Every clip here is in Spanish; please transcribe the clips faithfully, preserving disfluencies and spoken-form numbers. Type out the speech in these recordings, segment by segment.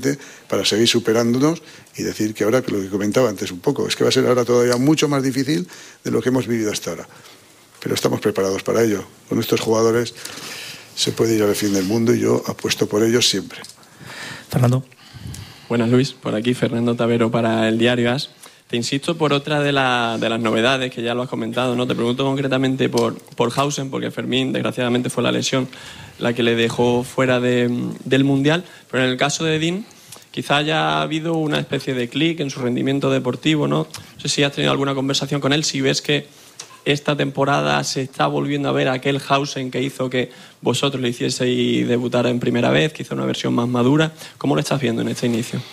para seguir superándonos y decir que ahora, que lo que comentaba antes un poco, es que va a ser ahora todavía mucho más difícil de lo que hemos vivido hasta ahora. Pero estamos preparados para ello. Con estos jugadores se puede ir al fin del mundo y yo apuesto por ellos siempre. Fernando. Buenas, Luis. Por aquí, Fernando Tavero para el Diario As. Te insisto por otra de, la, de las novedades que ya lo has comentado, ¿no? Te pregunto concretamente por, por Hausen, porque Fermín, desgraciadamente, fue la lesión la que le dejó fuera de, del Mundial. Pero en el caso de Dean, quizá haya habido una especie de clic en su rendimiento deportivo, ¿no? No sé si has tenido alguna conversación con él, si ves que esta temporada se está volviendo a ver aquel Hausen que hizo que vosotros le hicieseis debutar en primera vez, quizá una versión más madura. ¿Cómo lo estás viendo en este inicio?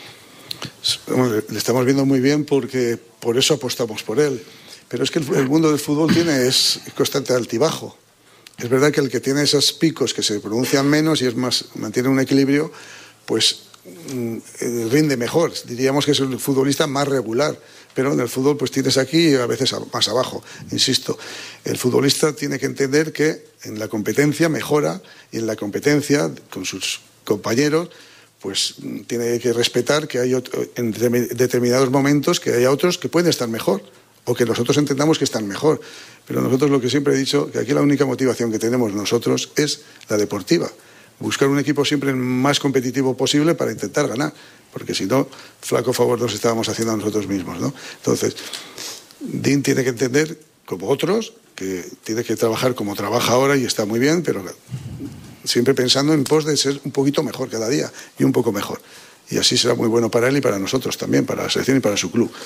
Le estamos viendo muy bien porque por eso apostamos por él. Pero es que el mundo del fútbol tiene es constante altibajo. Es verdad que el que tiene esos picos que se pronuncian menos y es más, mantiene un equilibrio, pues rinde mejor. Diríamos que es el futbolista más regular. Pero en el fútbol pues tienes aquí y a veces más abajo. Insisto, el futbolista tiene que entender que en la competencia mejora y en la competencia con sus compañeros pues tiene que respetar que hay otro, en determinados momentos que haya otros que pueden estar mejor o que nosotros entendamos que están mejor. Pero nosotros lo que siempre he dicho, que aquí la única motivación que tenemos nosotros es la deportiva. Buscar un equipo siempre el más competitivo posible para intentar ganar, porque si no, flaco favor nos estábamos haciendo a nosotros mismos, ¿no? Entonces, Dean tiene que entender, como otros, que tiene que trabajar como trabaja ahora y está muy bien, pero siempre pensando en pos de ser un poquito mejor cada día y un poco mejor. Y así será muy bueno para él y para nosotros también, para la selección y para su club.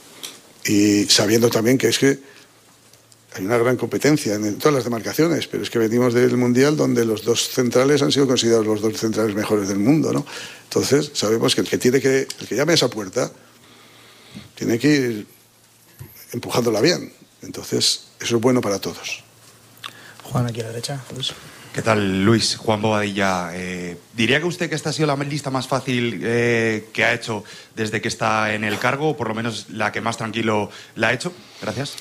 Y sabiendo también que es que hay una gran competencia en todas las demarcaciones, pero es que venimos del Mundial donde los dos centrales han sido considerados los dos centrales mejores del mundo, ¿no? Entonces sabemos que el que tiene que, el que llame a esa puerta tiene que ir empujándola bien. Entonces eso es bueno para todos. Juan, aquí a la derecha. Luis. ¿Qué tal, Luis? Juan Bobadilla. Eh, ¿Diría que usted que esta ha sido la lista más fácil eh, que ha hecho desde que está en el cargo, o por lo menos la que más tranquilo la ha hecho? Gracias.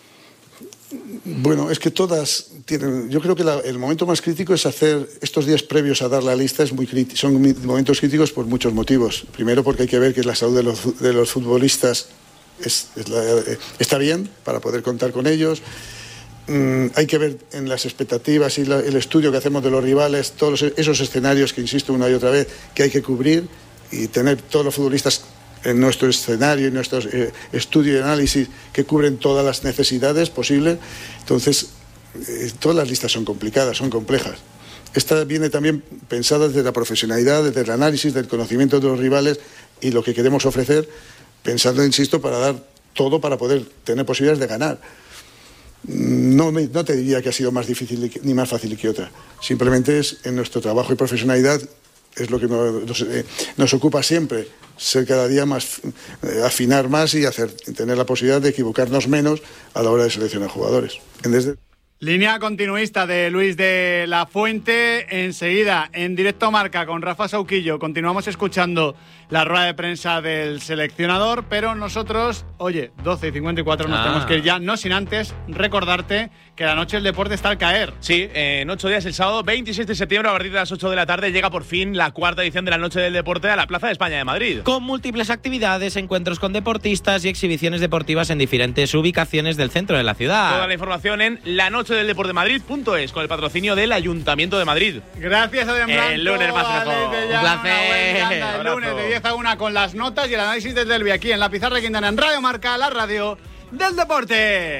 Bueno, es que todas tienen... Yo creo que la, el momento más crítico es hacer... Estos días previos a dar la lista es muy crítico, son momentos críticos por muchos motivos. Primero porque hay que ver que la salud de los, de los futbolistas es, es la, está bien para poder contar con ellos. Mm, hay que ver en las expectativas y la, el estudio que hacemos de los rivales, todos esos escenarios que, insisto una y otra vez, que hay que cubrir y tener todos los futbolistas en nuestro escenario y nuestro eh, estudio y análisis que cubren todas las necesidades posibles. Entonces, eh, todas las listas son complicadas, son complejas. Esta viene también pensada desde la profesionalidad, desde el análisis, del conocimiento de los rivales y lo que queremos ofrecer, pensando, insisto, para dar todo para poder tener posibilidades de ganar. No, me, no te diría que ha sido más difícil ni más fácil que otra. Simplemente es en nuestro trabajo y profesionalidad es lo que nos, nos, eh, nos ocupa siempre, ser cada día más, eh, afinar más y hacer, tener la posibilidad de equivocarnos menos a la hora de seleccionar jugadores. Desde... Línea continuista de Luis de la Fuente. Enseguida, en directo Marca con Rafa Sauquillo, continuamos escuchando la rueda de prensa del seleccionador, pero nosotros, oye, doce y cincuenta y cuatro nos ah. tenemos que ir ya, no sin antes recordarte que la noche del deporte está al caer. Sí, eh, en ocho días, el sábado veintiséis de septiembre, a partir de las ocho de la tarde, llega por fin la cuarta edición de la Noche del Deporte a la Plaza de España de Madrid. Con múltiples actividades, encuentros con deportistas y exhibiciones deportivas en diferentes ubicaciones del centro de la ciudad. Toda la información en la noche del deporte de Madrid punto es, con el patrocinio del Ayuntamiento de Madrid. Gracias, Adrián Blanco. El lunes más mejor. Un placer. El lunes de diez a una con las notas y el análisis del derbi aquí en la Pizarra de Quintana, en Radio Marca, la radio del deporte.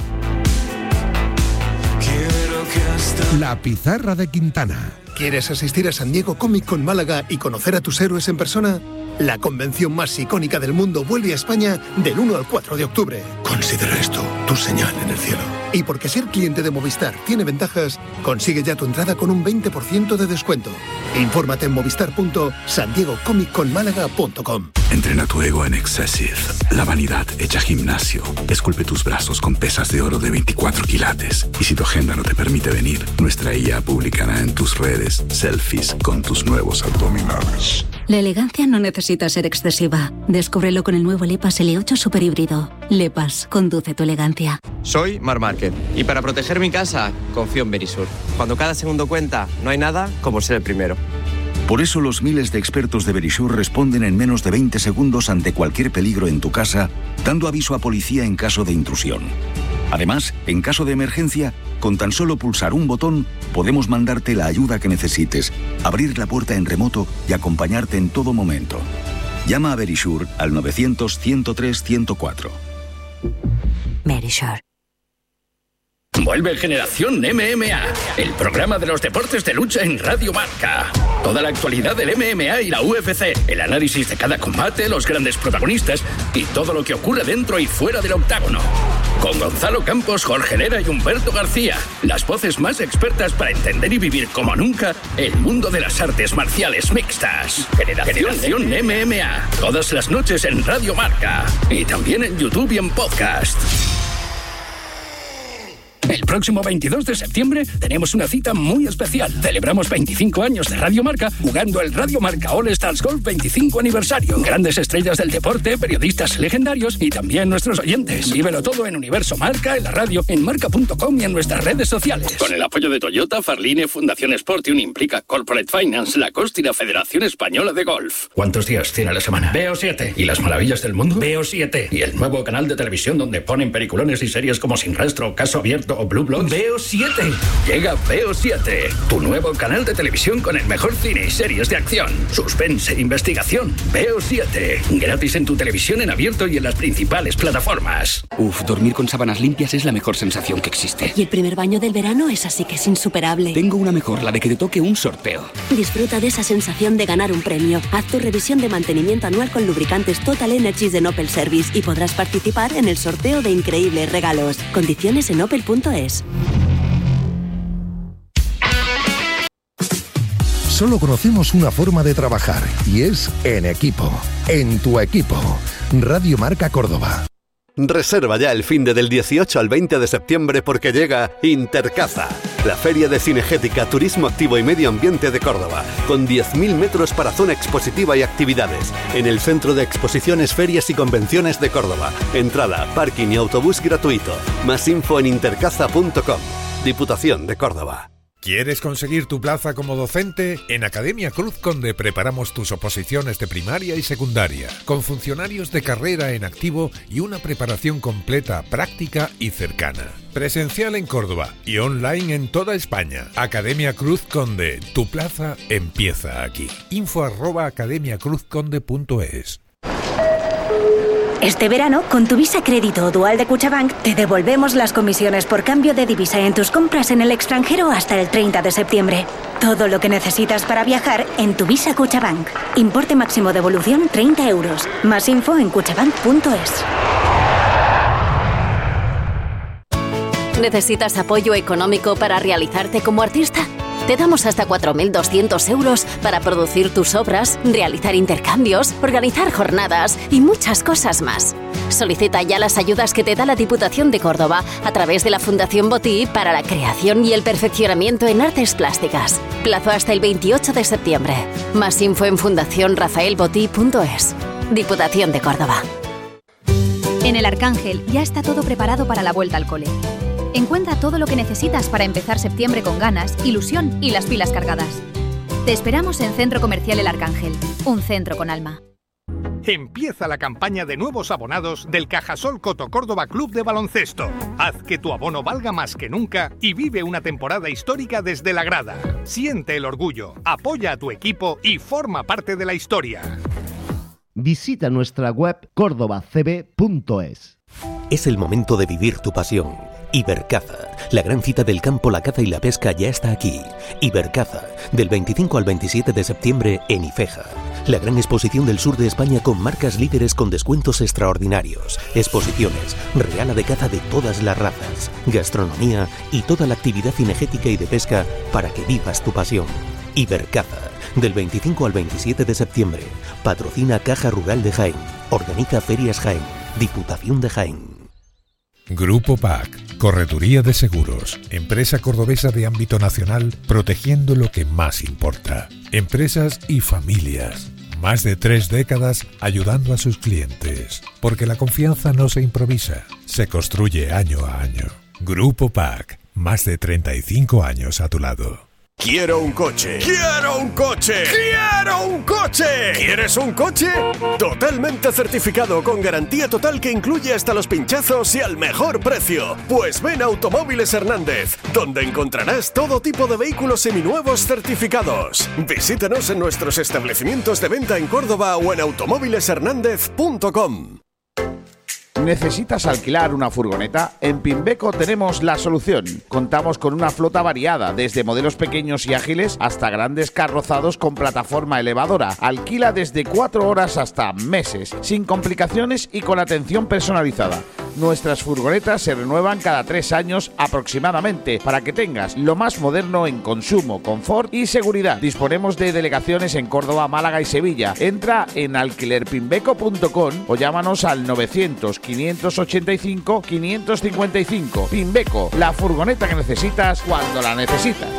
La Pizarra de Quintana. ¿Quieres asistir a San Diego Comic Con Málaga y conocer a tus héroes en persona? La convención más icónica del mundo vuelve a España del uno al cuatro de octubre. Considera esto tu señal en el cielo. Y porque ser cliente de Movistar tiene ventajas, consigue ya tu entrada con un veinte por ciento de descuento. Infórmate en movistar punto san diego comic con málaga punto com. Entrena tu ego en Excessive. La vanidad hecha gimnasio. Esculpe tus brazos con pesas de oro de veinticuatro quilates. Y si tu agenda no te permite venir, nuestra I A publicará en tus redes selfies con tus nuevos abdominales. La elegancia no necesita ser excesiva. Descúbrelo con el nuevo Lepas L ocho Super Híbrido. Lepas, conduce tu elegancia. Soy Mar Márquez y para proteger mi casa confío en Verisur. Cuando cada segundo cuenta, no hay nada como ser el primero. Por eso los miles de expertos de Verisure responden en menos de veinte segundos ante cualquier peligro en tu casa, dando aviso a policía en caso de intrusión. Además, en caso de emergencia, con tan solo pulsar un botón, podemos mandarte la ayuda que necesites, abrir la puerta en remoto y acompañarte en todo momento. Llama a Verisure al novecientos, ciento tres, ciento cuatro. Verisure. Vuelve Generación M M A, el programa de los deportes de lucha en Radio Marca. Toda la actualidad del M M A y la U F C, el análisis de cada combate, los grandes protagonistas y todo lo que ocurre dentro y fuera del octágono. Con Gonzalo Campos, Jorge Lera y Humberto García, las voces más expertas para entender y vivir como nunca el mundo de las artes marciales mixtas. Generación, Generación M M A, todas las noches en Radio Marca y también en YouTube y en podcast. El próximo veintidós de septiembre tenemos una cita muy especial. Celebramos veinticinco años de Radio Marca jugando el Radio Marca All Stars Golf veinticinco aniversario. Grandes estrellas del deporte, periodistas legendarios y también nuestros oyentes. Vívelo todo en Universo Marca, en la radio, en marca punto com y en nuestras redes sociales. Con el apoyo de Toyota, Farline, Fundación Sport y Implica Corporate Finance, Lacoste y la Federación Española de Golf. ¿Cuántos días tiene la semana? Veo siete. ¿Y las maravillas del mundo? Veo siete. ¿Y el nuevo canal de televisión donde ponen peliculones y series como Sin Rastro, Caso Abierto o Blue Bloods? Veo siete. Llega Veo siete, tu nuevo canal de televisión con el mejor cine y series de acción, suspense e investigación. Veo siete. Gratis en tu televisión en abierto y en las principales plataformas. Uf, dormir con sábanas limpias es la mejor sensación que existe. Y el primer baño del verano es así que es insuperable. Tengo una mejor, la de que te toque un sorteo. Disfruta de esa sensación de ganar un premio. Haz tu revisión de mantenimiento anual con lubricantes Total Energies de Opel Service y podrás participar en el sorteo de increíbles regalos. Condiciones en opel punto es. Solo conocemos una forma de trabajar y es en equipo. En tu equipo. Radio Marca Córdoba. Reserva ya el finde del dieciocho al veinte de septiembre porque llega Intercaza, la feria de cinegética, turismo activo y medio ambiente de Córdoba, con diez mil metros para zona expositiva y actividades, en el Centro de Exposiciones, Ferias y Convenciones de Córdoba. Entrada, parking y autobús gratuito. Más info en intercaza punto com. Diputación de Córdoba. ¿Quieres conseguir tu plaza como docente? En Academia Cruz Conde preparamos tus oposiciones de primaria y secundaria, con funcionarios de carrera en activo y una preparación completa, práctica y cercana. Presencial en Córdoba y online en toda España. Academia Cruz Conde, tu plaza empieza aquí. Info arroba academia cruz conde punto es. Este verano, con tu Visa Crédito o Dual de Cuchabank, te devolvemos las comisiones por cambio de divisa en tus compras en el extranjero hasta el treinta de septiembre. Todo lo que necesitas para viajar en tu Visa Cuchabank. Importe máximo de devolución treinta euros. Más info en cuchabank punto es. ¿Necesitas apoyo económico para realizarte como artista? Te damos hasta cuatro mil doscientos euros para producir tus obras, realizar intercambios, organizar jornadas y muchas cosas más. Solicita ya las ayudas que te da la Diputación de Córdoba a través de la Fundación Botí para la creación y el perfeccionamiento en artes plásticas. Plazo hasta el veintiocho de septiembre. Más info en fundación rafael botí punto es. Diputación de Córdoba. En el Arcángel ya está todo preparado para la vuelta al cole. Encuentra todo lo que necesitas para empezar septiembre con ganas, ilusión y las pilas cargadas. Te esperamos en Centro Comercial El Arcángel, un centro con alma. Empieza la campaña de nuevos abonados del Cajasol Coto Córdoba Club de Baloncesto. Haz que tu abono valga más que nunca y vive una temporada histórica desde la grada. Siente el orgullo, apoya a tu equipo y forma parte de la historia. Visita nuestra web córdoba c b punto es. Es el momento de vivir tu pasión. Ibercaza, la gran cita del campo, la caza y la pesca ya está aquí. Ibercaza, del veinticinco al veintisiete de septiembre en Ifeja. La gran exposición del sur de España con marcas líderes con descuentos extraordinarios. Exposiciones, regala de caza de todas las razas, gastronomía y toda la actividad cinegética y de pesca para que vivas tu pasión. Ibercaza, del veinticinco al veintisiete de septiembre. Patrocina Caja Rural de Jaén. Organiza Ferias Jaén. Diputación de Jaén. Grupo P A C, Correduría de Seguros, empresa cordobesa de ámbito nacional, protegiendo lo que más importa. Empresas y familias. Más de tres décadas ayudando a sus clientes. Porque la confianza no se improvisa, se construye año a año. Grupo P A C, más de treinta y cinco años a tu lado. Quiero un coche. ¡Quiero un coche! ¡Quiero un coche! ¿Quieres un coche? Totalmente certificado, con garantía total que incluye hasta los pinchazos y al mejor precio. Pues ven a Automóviles Hernández, donde encontrarás todo tipo de vehículos seminuevos certificados. Visítanos en nuestros establecimientos de venta en Córdoba o en automóviles hernández punto com. ¿Necesitas alquilar una furgoneta? En Pimbeco tenemos la solución. Contamos con una flota variada, desde modelos pequeños y ágiles hasta grandes carrozados con plataforma elevadora. Alquila desde cuatro horas hasta meses, sin complicaciones y con atención personalizada. Nuestras furgonetas se renuevan cada tres años aproximadamente, para que tengas lo más moderno en consumo, confort y seguridad. Disponemos de delegaciones en Córdoba, Málaga y Sevilla. Entra en alquiler pimbeco punto com o llámanos al novecientos, quinientos ochenta y cinco, quinientos cincuenta y cinco. Pimbeco, la furgoneta que necesitas cuando la necesitas.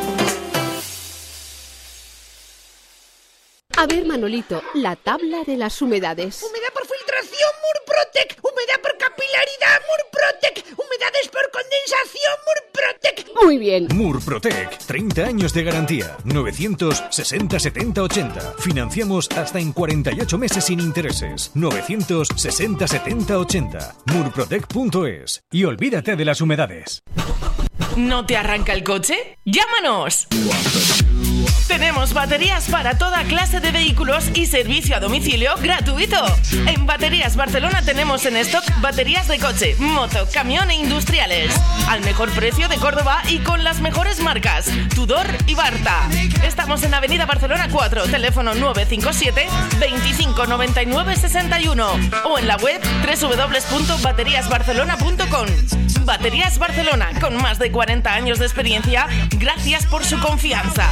A ver, Manolito, la tabla de las humedades. Humedad por filtración, Murprotec. Humedad por capilaridad, Murprotec. Humedades por condensación, Murprotec. Muy bien. Murprotec, treinta años de garantía. novecientos sesenta setenta ochenta. Financiamos hasta en cuarenta y ocho meses sin intereses. novecientos sesenta setenta ochenta. murprotec punto es. Y olvídate de las humedades. ¿No te arranca el coche? ¡Llámanos! Tenemos baterías para toda clase de vehículos y servicio a domicilio gratuito. En Baterías Barcelona tenemos en stock baterías de coche, moto, camión e industriales. Al mejor precio de Córdoba y con las mejores marcas, Tudor y Barta. Estamos en Avenida Barcelona cuatro, teléfono nueve cinco siete, veinticinco noventa y nueve sesenta y uno o en la web doble u doble u doble u punto baterías barcelona punto com. Baterías Barcelona, con más de cuarenta años de experiencia, gracias por su confianza.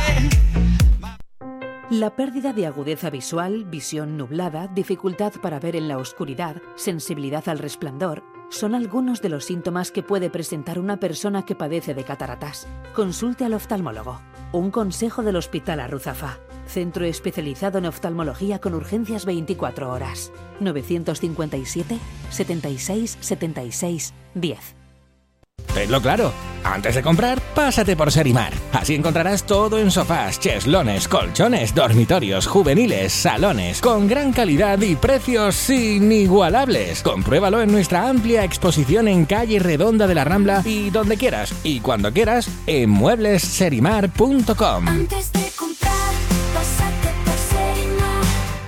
La pérdida de agudeza visual, visión nublada, dificultad para ver en la oscuridad, sensibilidad al resplandor, son algunos de los síntomas que puede presentar una persona que padece de cataratas. Consulte al oftalmólogo. Un consejo del Hospital Arruzafa. Centro especializado en oftalmología con urgencias veinticuatro horas. novecientos cincuenta y siete, setenta y seis, setenta y seis, diez. Tenlo claro, antes de comprar, pásate por Serimar. Así encontrarás todo en sofás, cheslones, colchones, dormitorios, juveniles, salones, con gran calidad y precios inigualables. Compruébalo en nuestra amplia exposición en calle Redonda de la Rambla y donde quieras y cuando quieras en muebles serimar punto com. Antes de comprar, pásate por Serimar.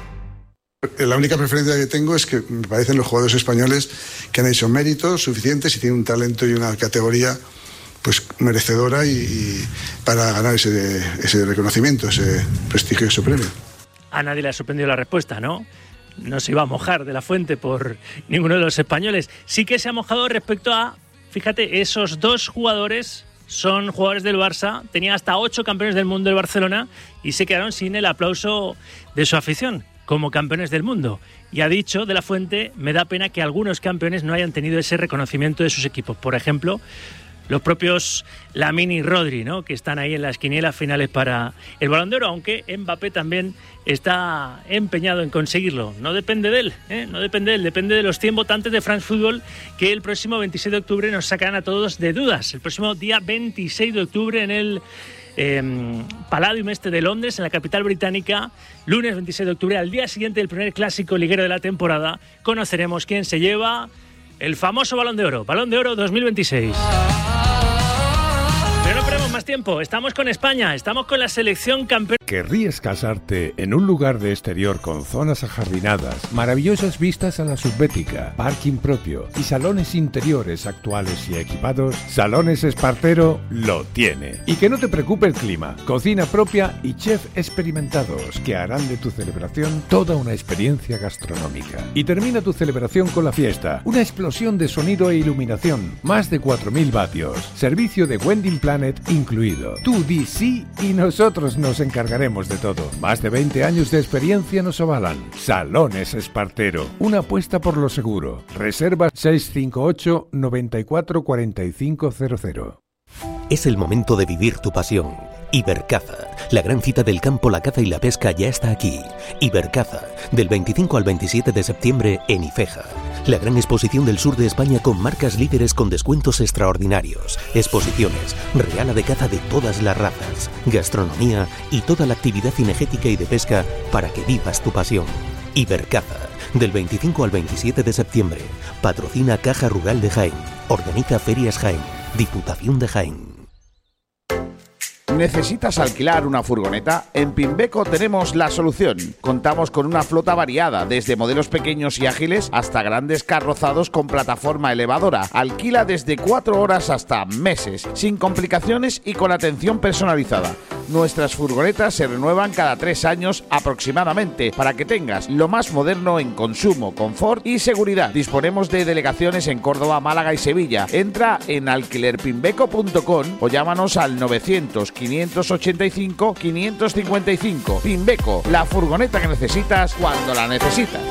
La única preferencia que tengo es que me parecen los jugadores españoles que han hecho méritos suficientes y tienen un talento y una categoría pues merecedora y, y para ganar ese, ese reconocimiento, ese prestigioso premio. A nadie le ha sorprendido la respuesta, ¿no? No se iba a mojar de la fuente por ninguno de los españoles. Sí que se ha mojado respecto a, fíjate, esos dos jugadores son jugadores del Barça, tenían hasta ocho campeones del mundo del Barcelona y se quedaron sin el aplauso de su afición como campeones del mundo. Y ha dicho de la Fuente, me da pena que algunos campeones no hayan tenido ese reconocimiento de sus equipos. Por ejemplo, los propios Lamine y Rodri, ¿no?, que están ahí en las quinielas finales para el Balón de Oro, aunque Mbappé también está empeñado en conseguirlo. No depende de él, ¿eh? no depende de él, depende de los cien votantes de France Football, que el próximo veintiséis de octubre nos sacarán a todos de dudas. El próximo día veintiséis de octubre en el Eh, Palladium Este de Londres, en la capital británica, lunes veintiséis de octubre, al día siguiente del primer clásico liguero de la temporada, conoceremos quién se lleva el famoso Balón de Oro, Balón de Oro dos mil veintiséis. Pero no perdemos más tiempo, estamos con España, estamos con la selección campeona. ¿Querrías casarte en un lugar de exterior con zonas ajardinadas, maravillosas vistas a la subbética, parking propio y salones interiores actuales y equipados? Salones Espartero lo tiene. Y que no te preocupe el clima, cocina propia y chef experimentados que harán de tu celebración toda una experiencia gastronómica. Y termina tu celebración con la fiesta, una explosión de sonido e iluminación, más de cuatro mil vatios, servicio de Wedding Planet incluido. Tú di sí y nosotros nos encargaremos de todo. Más de veinte años de experiencia nos avalan. Salones Espartero, una apuesta por lo seguro. Reserva seis cinco ocho, nueve cuatro, cuatro cinco cero cero. Es el momento de vivir tu pasión. Ibercaza, la gran cita del campo, la caza y la pesca ya está aquí. Ibercaza, del veinticinco al veintisiete de septiembre en Ifeja. La gran exposición del sur de España con marcas líderes con descuentos extraordinarios. Exposiciones, regala de caza de todas las razas, gastronomía y toda la actividad cinegética y de pesca para que vivas tu pasión. Ibercaza, del veinticinco al veintisiete de septiembre. Patrocina Caja Rural de Jaén. Organiza Ferias Jaén. Diputación de Jaén. ¿Necesitas alquilar una furgoneta? En Pimbeco tenemos la solución. Contamos con una flota variada, desde modelos pequeños y ágiles hasta grandes carrozados con plataforma elevadora. Alquila desde cuatro horas hasta meses, sin complicaciones y con atención personalizada. Nuestras furgonetas se renuevan cada tres años aproximadamente, para que tengas lo más moderno en consumo, confort y seguridad. Disponemos de delegaciones en Córdoba, Málaga y Sevilla. Entra en alquiler pimbeco punto com o llámanos al novecientos, quinientos ochenta y cinco, quinientos cincuenta y cinco. Pimbeco, la furgoneta que necesitas cuando la necesitas.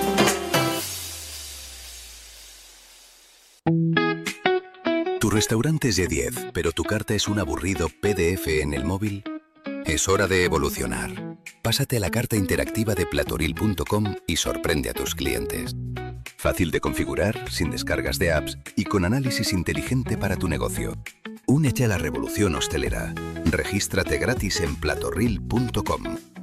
Tu restaurante es de diez, pero tu carta es un aburrido P D F en el móvil. Es hora de evolucionar. Pásate a la carta interactiva de platoril punto com y sorprende a tus clientes. Fácil de configurar, sin descargas de apps y con análisis inteligente para tu negocio. Únete a la revolución hostelera. Regístrate gratis en platoril punto com.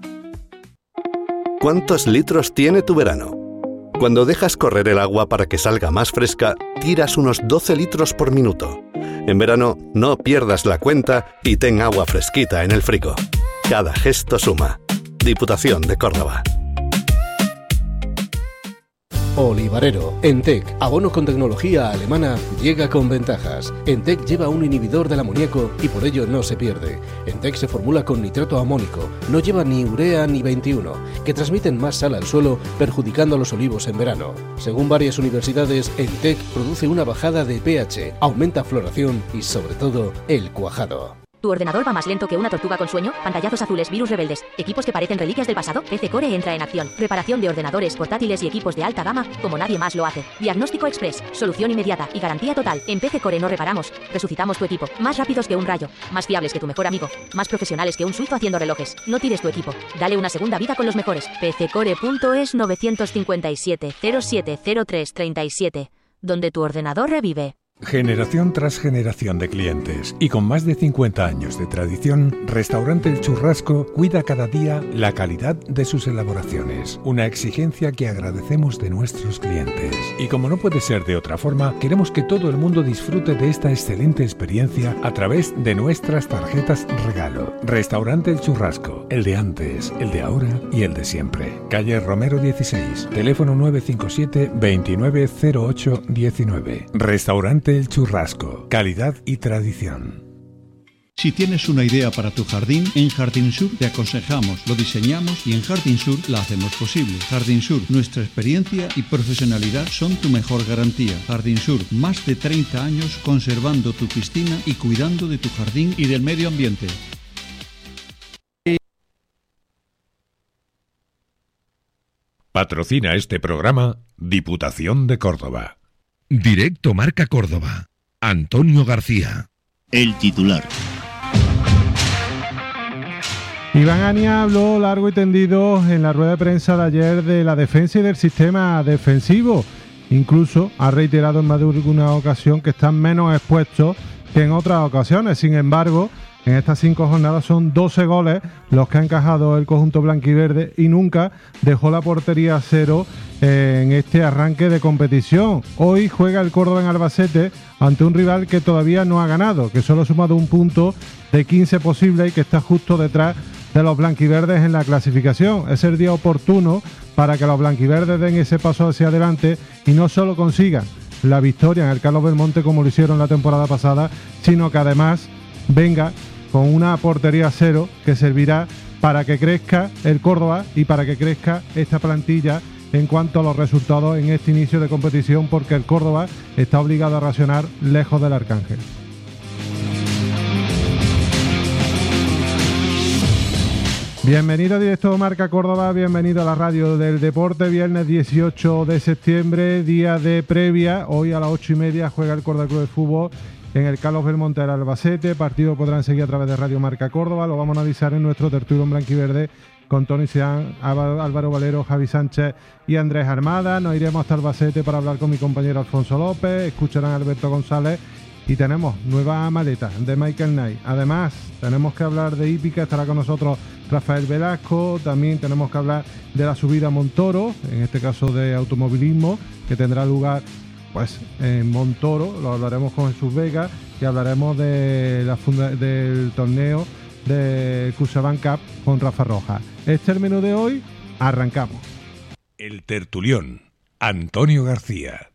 ¿Cuántos litros tiene tu verano? Cuando dejas correr el agua para que salga más fresca, tiras unos doce litros por minuto. En verano, no pierdas la cuenta y ten agua fresquita en el frigo. Cada gesto suma. Diputación de Córdoba. Olivarero. Entec, abono con tecnología alemana, llega con ventajas. Entec lleva un inhibidor del amoníaco y por ello no se pierde. Entec se formula con nitrato amónico, no lleva ni urea ni veintiuno, que transmiten más sal al suelo, perjudicando a los olivos en verano. Según varias universidades, Entec produce una bajada de pH, aumenta floración y sobre todo el cuajado. ¿Tu ordenador va más lento que una tortuga con sueño? Pantallazos azules, virus rebeldes, equipos que parecen reliquias del pasado. P C Core entra en acción. Reparación de ordenadores, portátiles y equipos de alta gama como nadie más lo hace. Diagnóstico express, solución inmediata y garantía total. En P C Core no reparamos, resucitamos tu equipo. Más rápidos que un rayo, más fiables que tu mejor amigo, más profesionales que un suizo haciendo relojes. No tires tu equipo, dale una segunda vida con los mejores. P C core punto es nueve cinco siete, cero siete cero tres tres siete, donde tu ordenador revive. Generación tras generación de clientes y con más de cincuenta años de tradición, Restaurante El Churrasco cuida cada día la calidad de sus elaboraciones, una exigencia que agradecemos de nuestros clientes. Y como no puede ser de otra forma, queremos que todo el mundo disfrute de esta excelente experiencia a través de nuestras tarjetas regalo. Restaurante El Churrasco, el de antes, el de ahora y el de siempre. Calle Romero dieciséis, teléfono nueve cinco siete, veintinueve cero ocho diecinueve. Restaurante El Churrasco, calidad y tradición. Si tienes una idea para tu jardín, en Jardín Sur te aconsejamos, lo diseñamos y en Jardín Sur la hacemos posible. Jardín Sur, nuestra experiencia y profesionalidad son tu mejor garantía. Jardín Sur, más de treinta años conservando tu piscina y cuidando de tu jardín y del medio ambiente. Patrocina este programa Diputación de Córdoba. Directo Marca Córdoba. Antonio García. El titular. Iván Ania habló largo y tendido en la rueda de prensa de ayer de la defensa y del sistema defensivo. Incluso ha reiterado en más de una ocasión que están menos expuestos que en otras ocasiones. Sin embargo, en estas cinco jornadas son doce goles los que ha encajado el conjunto blanquiverde y nunca dejó la portería a cero en este arranque de competición. Hoy juega el Córdoba en Albacete ante un rival que todavía no ha ganado, que solo ha sumado un punto de quince posibles y que está justo detrás de los blanquiverdes en la clasificación. Es el día oportuno para que los blanquiverdes den ese paso hacia adelante y no solo consigan la victoria en el Carlos Belmonte como lo hicieron la temporada pasada, sino que además venga con una portería cero que servirá para que crezca el Córdoba y para que crezca esta plantilla en cuanto a los resultados en este inicio de competición, porque el Córdoba está obligado a racionar lejos del Arcángel. Bienvenido a Directo Marca Córdoba, bienvenido a la radio del deporte. Viernes dieciocho de septiembre, día de previa. Hoy a las ocho y media juega el Córdoba Club de Fútbol en el Carlos Belmonte del Albacete. Partido podrán seguir a través de Radio Marca Córdoba. Lo vamos a analizar en nuestro tertulión blanquiverde con Tony Sean, Álvaro Valero, Javi Sánchez y Andrés Armada. Nos iremos hasta Albacete para hablar con mi compañero Alfonso López. Escucharán a Alberto González. Y tenemos nueva maleta de Michael Knight. Además, tenemos que hablar de hípica. Estará con nosotros Rafael Velasco. También tenemos que hablar de la subida a Montoro, en este caso de automovilismo, que tendrá lugar pues en Montoro. Lo hablaremos con Jesús Vega y hablaremos de la funda del torneo de CaixaBank Cup con Rafa Rojas. Este es el menú de hoy. Arrancamos. El tertulión. Antonio García.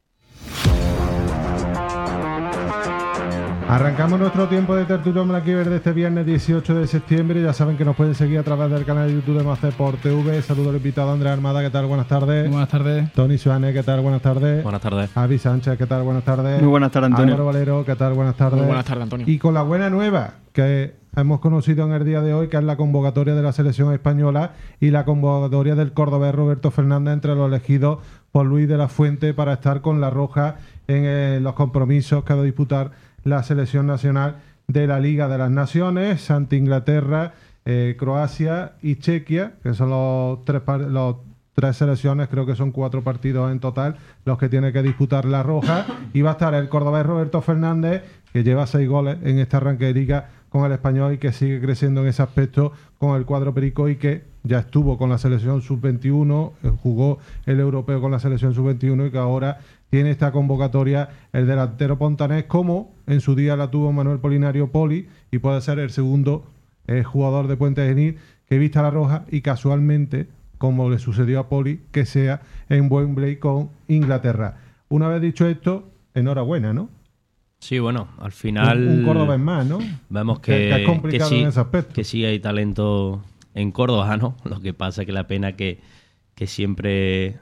Arrancamos nuestro tiempo de tertulión blanquiverde este viernes dieciocho de septiembre. Ya saben que nos pueden seguir a través del canal de YouTube de Más Sport T V. Saludo al invitado Andrés Armada, ¿qué tal? Buenas tardes. Buenas tardes. Tony Suárez, ¿qué tal? Buenas tardes. Buenas tardes. Javi Sánchez, ¿qué tal? Buenas tardes. Muy buenas tardes, Antonio. Álvaro Valero, ¿qué tal? Buenas tardes. Muy buenas tardes, Antonio. Y con la buena nueva que hemos conocido en el día de hoy, que es la convocatoria de la selección española y la convocatoria del cordobés Roberto Fernández entre los elegidos por Luis de la Fuente para estar con la Roja en eh, los compromisos que ha de disputar la selección nacional de la Liga de las Naciones ante Inglaterra, eh, Croacia y Chequia, que son los tres, los tres selecciones, creo que son cuatro partidos en total los que tiene que disputar la Roja, y va a estar el cordobés Roberto Fernández, que lleva seis goles en este arranque de Liga con el Español y que sigue creciendo en ese aspecto con el cuadro perico y que ya estuvo con la selección sub veintiuno, jugó el europeo con la selección sub veintiuno y que ahora tiene esta convocatoria el delantero pontanés, como en su día la tuvo Manuel Polinario Poli, y puede ser el segundo eh, jugador de Puente Genil que vista la Roja y casualmente, como le sucedió a Poli, que sea en Wembley con Inglaterra. Una vez dicho esto, enhorabuena, ¿no? Sí, bueno, al final... Un, un Córdoba más, ¿no? Vemos que, que, que es complicado que sí, en ese aspecto. Que sí hay talento en Córdoba, ¿no? Lo que pasa es que la pena que, que siempre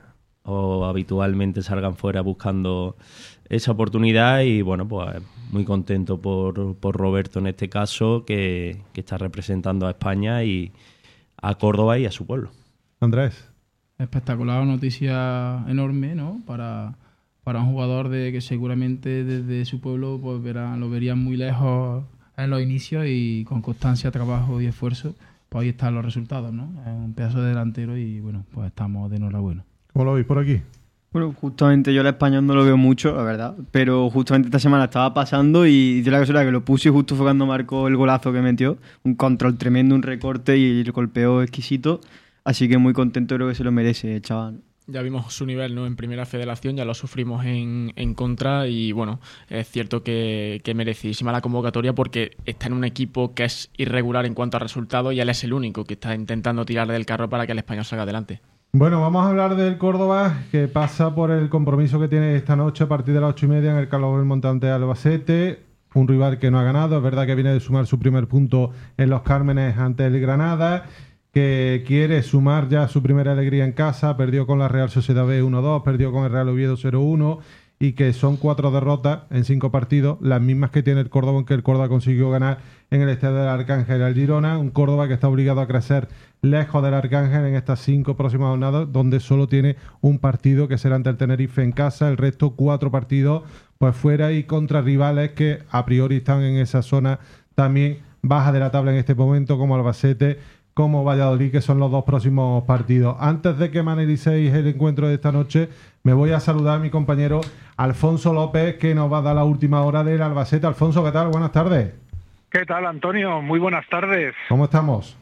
o habitualmente salgan fuera buscando esa oportunidad y, bueno, pues muy contento por, por Roberto en este caso, que, que está representando a España y a Córdoba y a su pueblo. Andrés. Espectacular, noticia enorme, ¿no? Para... para un jugador de que seguramente desde su pueblo pues verá, lo verían muy lejos en los inicios y con constancia, trabajo y esfuerzo, pues ahí están los resultados, ¿no? Es un pedazo de delantero y bueno, pues estamos de enhorabuena. ¿Cómo lo veis por aquí? Bueno, justamente yo el español no lo veo mucho, la verdad, pero justamente esta semana estaba pasando y dio la casualidad que lo puse y justo fue cuando marcó el golazo que metió, un control tremendo, un recorte y el golpeo exquisito, así que muy contento, creo que se lo merece, chaval. Ya vimos su nivel, ¿no? En Primera Federación, ya lo sufrimos en, en contra y bueno, es cierto que, que merecidísima la convocatoria porque está en un equipo que es irregular en cuanto a resultados y él es el único que está intentando tirar del carro para que el Español salga adelante. Bueno, vamos a hablar del Córdoba, que pasa por el compromiso que tiene esta noche a partir de las ocho y media en el Carlos Belmonte ante Albacete. Un rival que no ha ganado, es verdad que viene de sumar su primer punto en Los Cármenes ante el Granada, que quiere sumar ya su primera alegría en casa, perdió con la Real Sociedad B uno dos, perdió con el Real Oviedo cero uno, y que son cuatro derrotas en cinco partidos, las mismas que tiene el Córdoba, aunque el Córdoba consiguió ganar en el Estadio del Arcángel al Girona, un Córdoba que está obligado a crecer lejos del Arcángel en estas cinco próximas jornadas, donde solo tiene un partido que será ante el Tenerife en casa, el resto cuatro partidos pues fuera y contra rivales que a priori están en esa zona también baja de la tabla en este momento, como Albacete, como Valladolid, que son los dos próximos partidos. Antes de que me analicéis el encuentro de esta noche, me voy a saludar a mi compañero Alfonso López, que nos va a dar la última hora del Albacete. Alfonso, ¿qué tal? Buenas tardes. ¿Qué tal, Antonio? Muy buenas tardes. ¿Cómo estamos?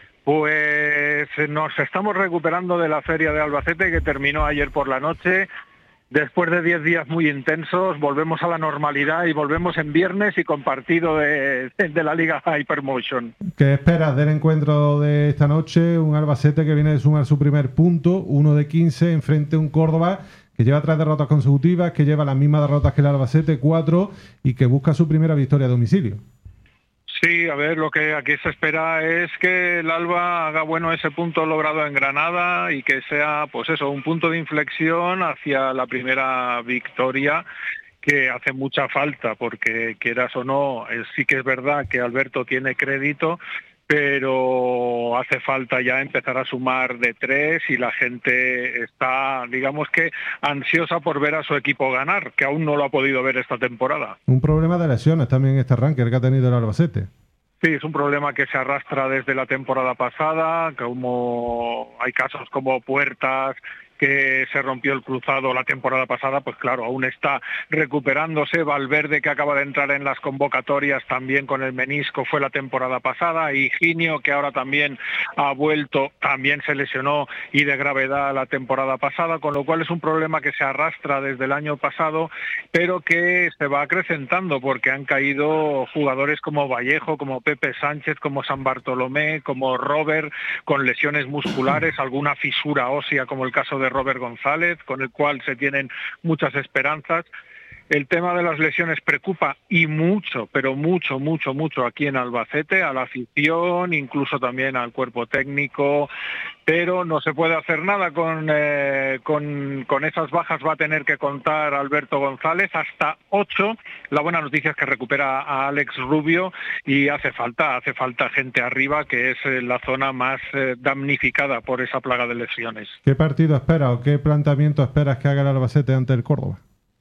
Pues nos estamos recuperando de la feria de Albacete, que terminó ayer por la noche. Después de diez días muy intensos, volvemos a la normalidad y volvemos en viernes y con partido de, de la Liga Hypermotion. ¿Qué esperas del encuentro de esta noche? Un Albacete que viene de sumar su primer punto, uno de quince, enfrente a un Córdoba que lleva tres derrotas consecutivas, que lleva las mismas derrotas que el Albacete, cuatro, y que busca su primera victoria a domicilio. Sí, a ver, lo que aquí se espera es que el Alba haga bueno ese punto logrado en Granada y que sea, pues eso, un punto de inflexión hacia la primera victoria, que hace mucha falta, porque quieras o no, sí que es verdad que Alberto tiene crédito, pero hace falta ya empezar a sumar de tres y la gente está, digamos que, ansiosa por ver a su equipo ganar, que aún no lo ha podido ver esta temporada. Un problema de lesiones también este arranque que ha tenido el Albacete. Sí, es un problema que se arrastra desde la temporada pasada, como hay casos como Puertas, que se rompió el cruzado la temporada pasada, pues claro, aún está recuperándose. Valverde, que acaba de entrar en las convocatorias también con el menisco, fue la temporada pasada. Higinio, que ahora también ha vuelto, también se lesionó y de gravedad la temporada pasada, con lo cual es un problema que se arrastra desde el año pasado, pero que se va acrecentando porque han caído jugadores como Vallejo, como Pepe Sánchez, como San Bartolomé, como Robert, con lesiones musculares, alguna fisura ósea como el caso de Robert González, con el cual se tienen muchas esperanzas. El tema de las lesiones preocupa y mucho, pero mucho, mucho, mucho aquí en Albacete, a la afición, incluso también al cuerpo técnico, pero no se puede hacer nada con, eh, con, con esas bajas. Va a tener que contar Alberto González hasta ocho. La buena noticia es que recupera a Alex Rubio y hace falta, hace falta gente arriba, que es eh, la zona más eh, damnificada por esa plaga de lesiones. ¿Qué partido esperas o qué planteamiento esperas que haga el Albacete ante el Córdoba?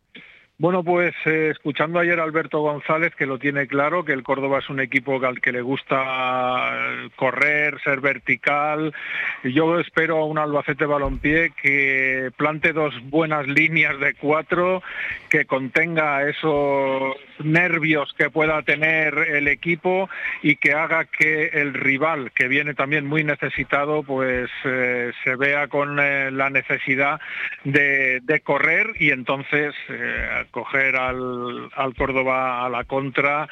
Bueno, pues eh, escuchando ayer a Alberto González, que lo tiene claro, que el Córdoba es un equipo al que le gusta correr, ser vertical. Yo espero a un Albacete Balompié que plante dos buenas líneas de cuatro, que contenga esos nervios que pueda tener el equipo y que haga que el rival, que viene también muy necesitado, pues eh, se vea con eh, la necesidad de, de correr y entonces eh, coger al, al Córdoba a la contra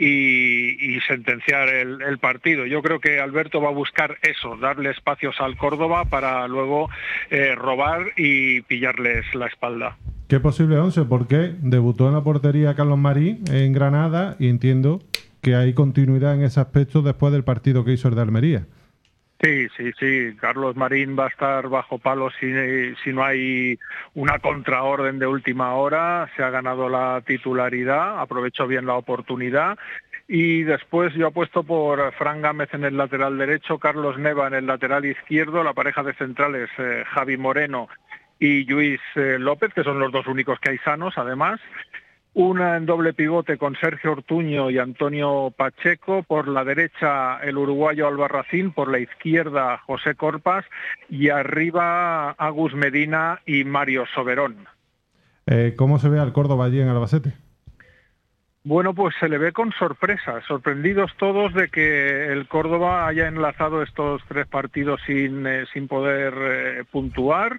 y, y sentenciar el, el partido. Yo creo que Alberto va a buscar eso, darle espacios al Córdoba para luego eh, robar y pillarles la espalda. ¿Qué posible once? Porque debutó en la portería Carlos Marín en Granada y entiendo que hay continuidad en ese aspecto después del partido que hizo el de Almería. Sí, sí, sí. Carlos Marín va a estar bajo palo si, si no hay una contraorden de última hora. Se ha ganado la titularidad, aprovechó bien la oportunidad. Y después yo apuesto por Fran Gámez en el lateral derecho, Carlos Neva en el lateral izquierdo, la pareja de centrales eh, Javi Moreno y Lluís eh, López, que son los dos únicos que hay sanos además. Una en doble pivote con Sergio Ortuño y Antonio Pacheco, por la derecha el uruguayo Albarracín, por la izquierda José Corpas y arriba Agus Medina y Mario Soberón. Eh, ¿Cómo se ve al Córdoba allí en Albacete? Bueno, pues se le ve con sorpresa, sorprendidos todos de que el Córdoba haya enlazado estos tres partidos sin, eh, sin poder eh, puntuar,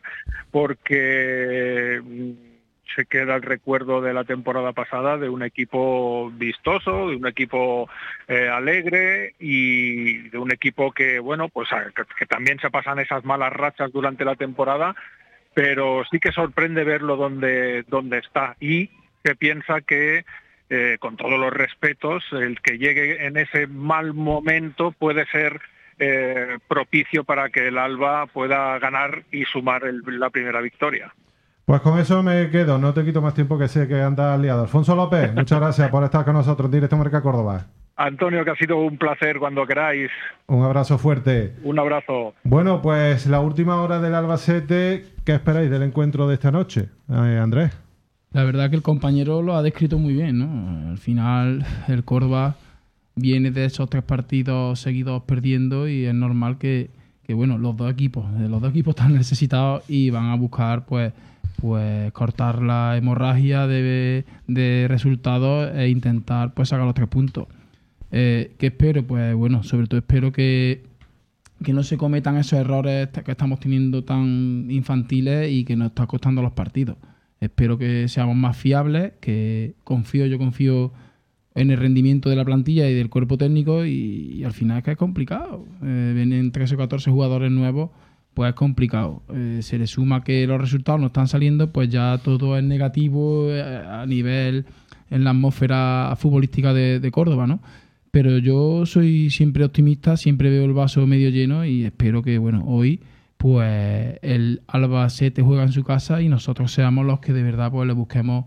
porque se queda el recuerdo de la temporada pasada de un equipo vistoso, de un equipo eh, alegre y de un equipo que, bueno, pues que, que también se pasan esas malas rachas durante la temporada, pero sí que sorprende verlo donde, donde está y se piensa que, eh, con todos los respetos, el que llegue en ese mal momento puede ser eh, propicio para que el Alba pueda ganar y sumar el, la primera victoria. Pues con eso me quedo, no te quito más tiempo que sé que andas liado. Alfonso López, muchas gracias por estar con nosotros en Directo Marca Córdoba. Antonio, que ha sido un placer cuando queráis. Un abrazo fuerte. Un abrazo. Bueno, pues la última hora del Albacete, ¿qué esperáis del encuentro de esta noche, eh, Andrés? La verdad que el compañero lo ha descrito muy bien, ¿no? Al final el Córdoba viene de esos tres partidos seguidos perdiendo y es normal que, que bueno, los dos equipos, los dos equipos están necesitados y van a buscar, pues, pues cortar la hemorragia de, de resultados e intentar pues sacar los tres puntos. Eh, ¿Qué espero? Pues bueno, sobre todo espero que, que no se cometan esos errores que estamos teniendo tan infantiles y que nos está costando los partidos. Espero que seamos más fiables, que confío, yo confío en el rendimiento de la plantilla y del cuerpo técnico y, y al final es que es complicado. Eh, vienen trece o catorce jugadores nuevos, pues es complicado. Eh, se le suma que los resultados no están saliendo, pues ya todo es negativo a nivel, en la atmósfera futbolística de, de Córdoba, ¿no? Pero yo soy siempre optimista, siempre veo el vaso medio lleno y espero que, bueno, hoy pues el Albacete juega en su casa y nosotros seamos los que de verdad pues le busquemos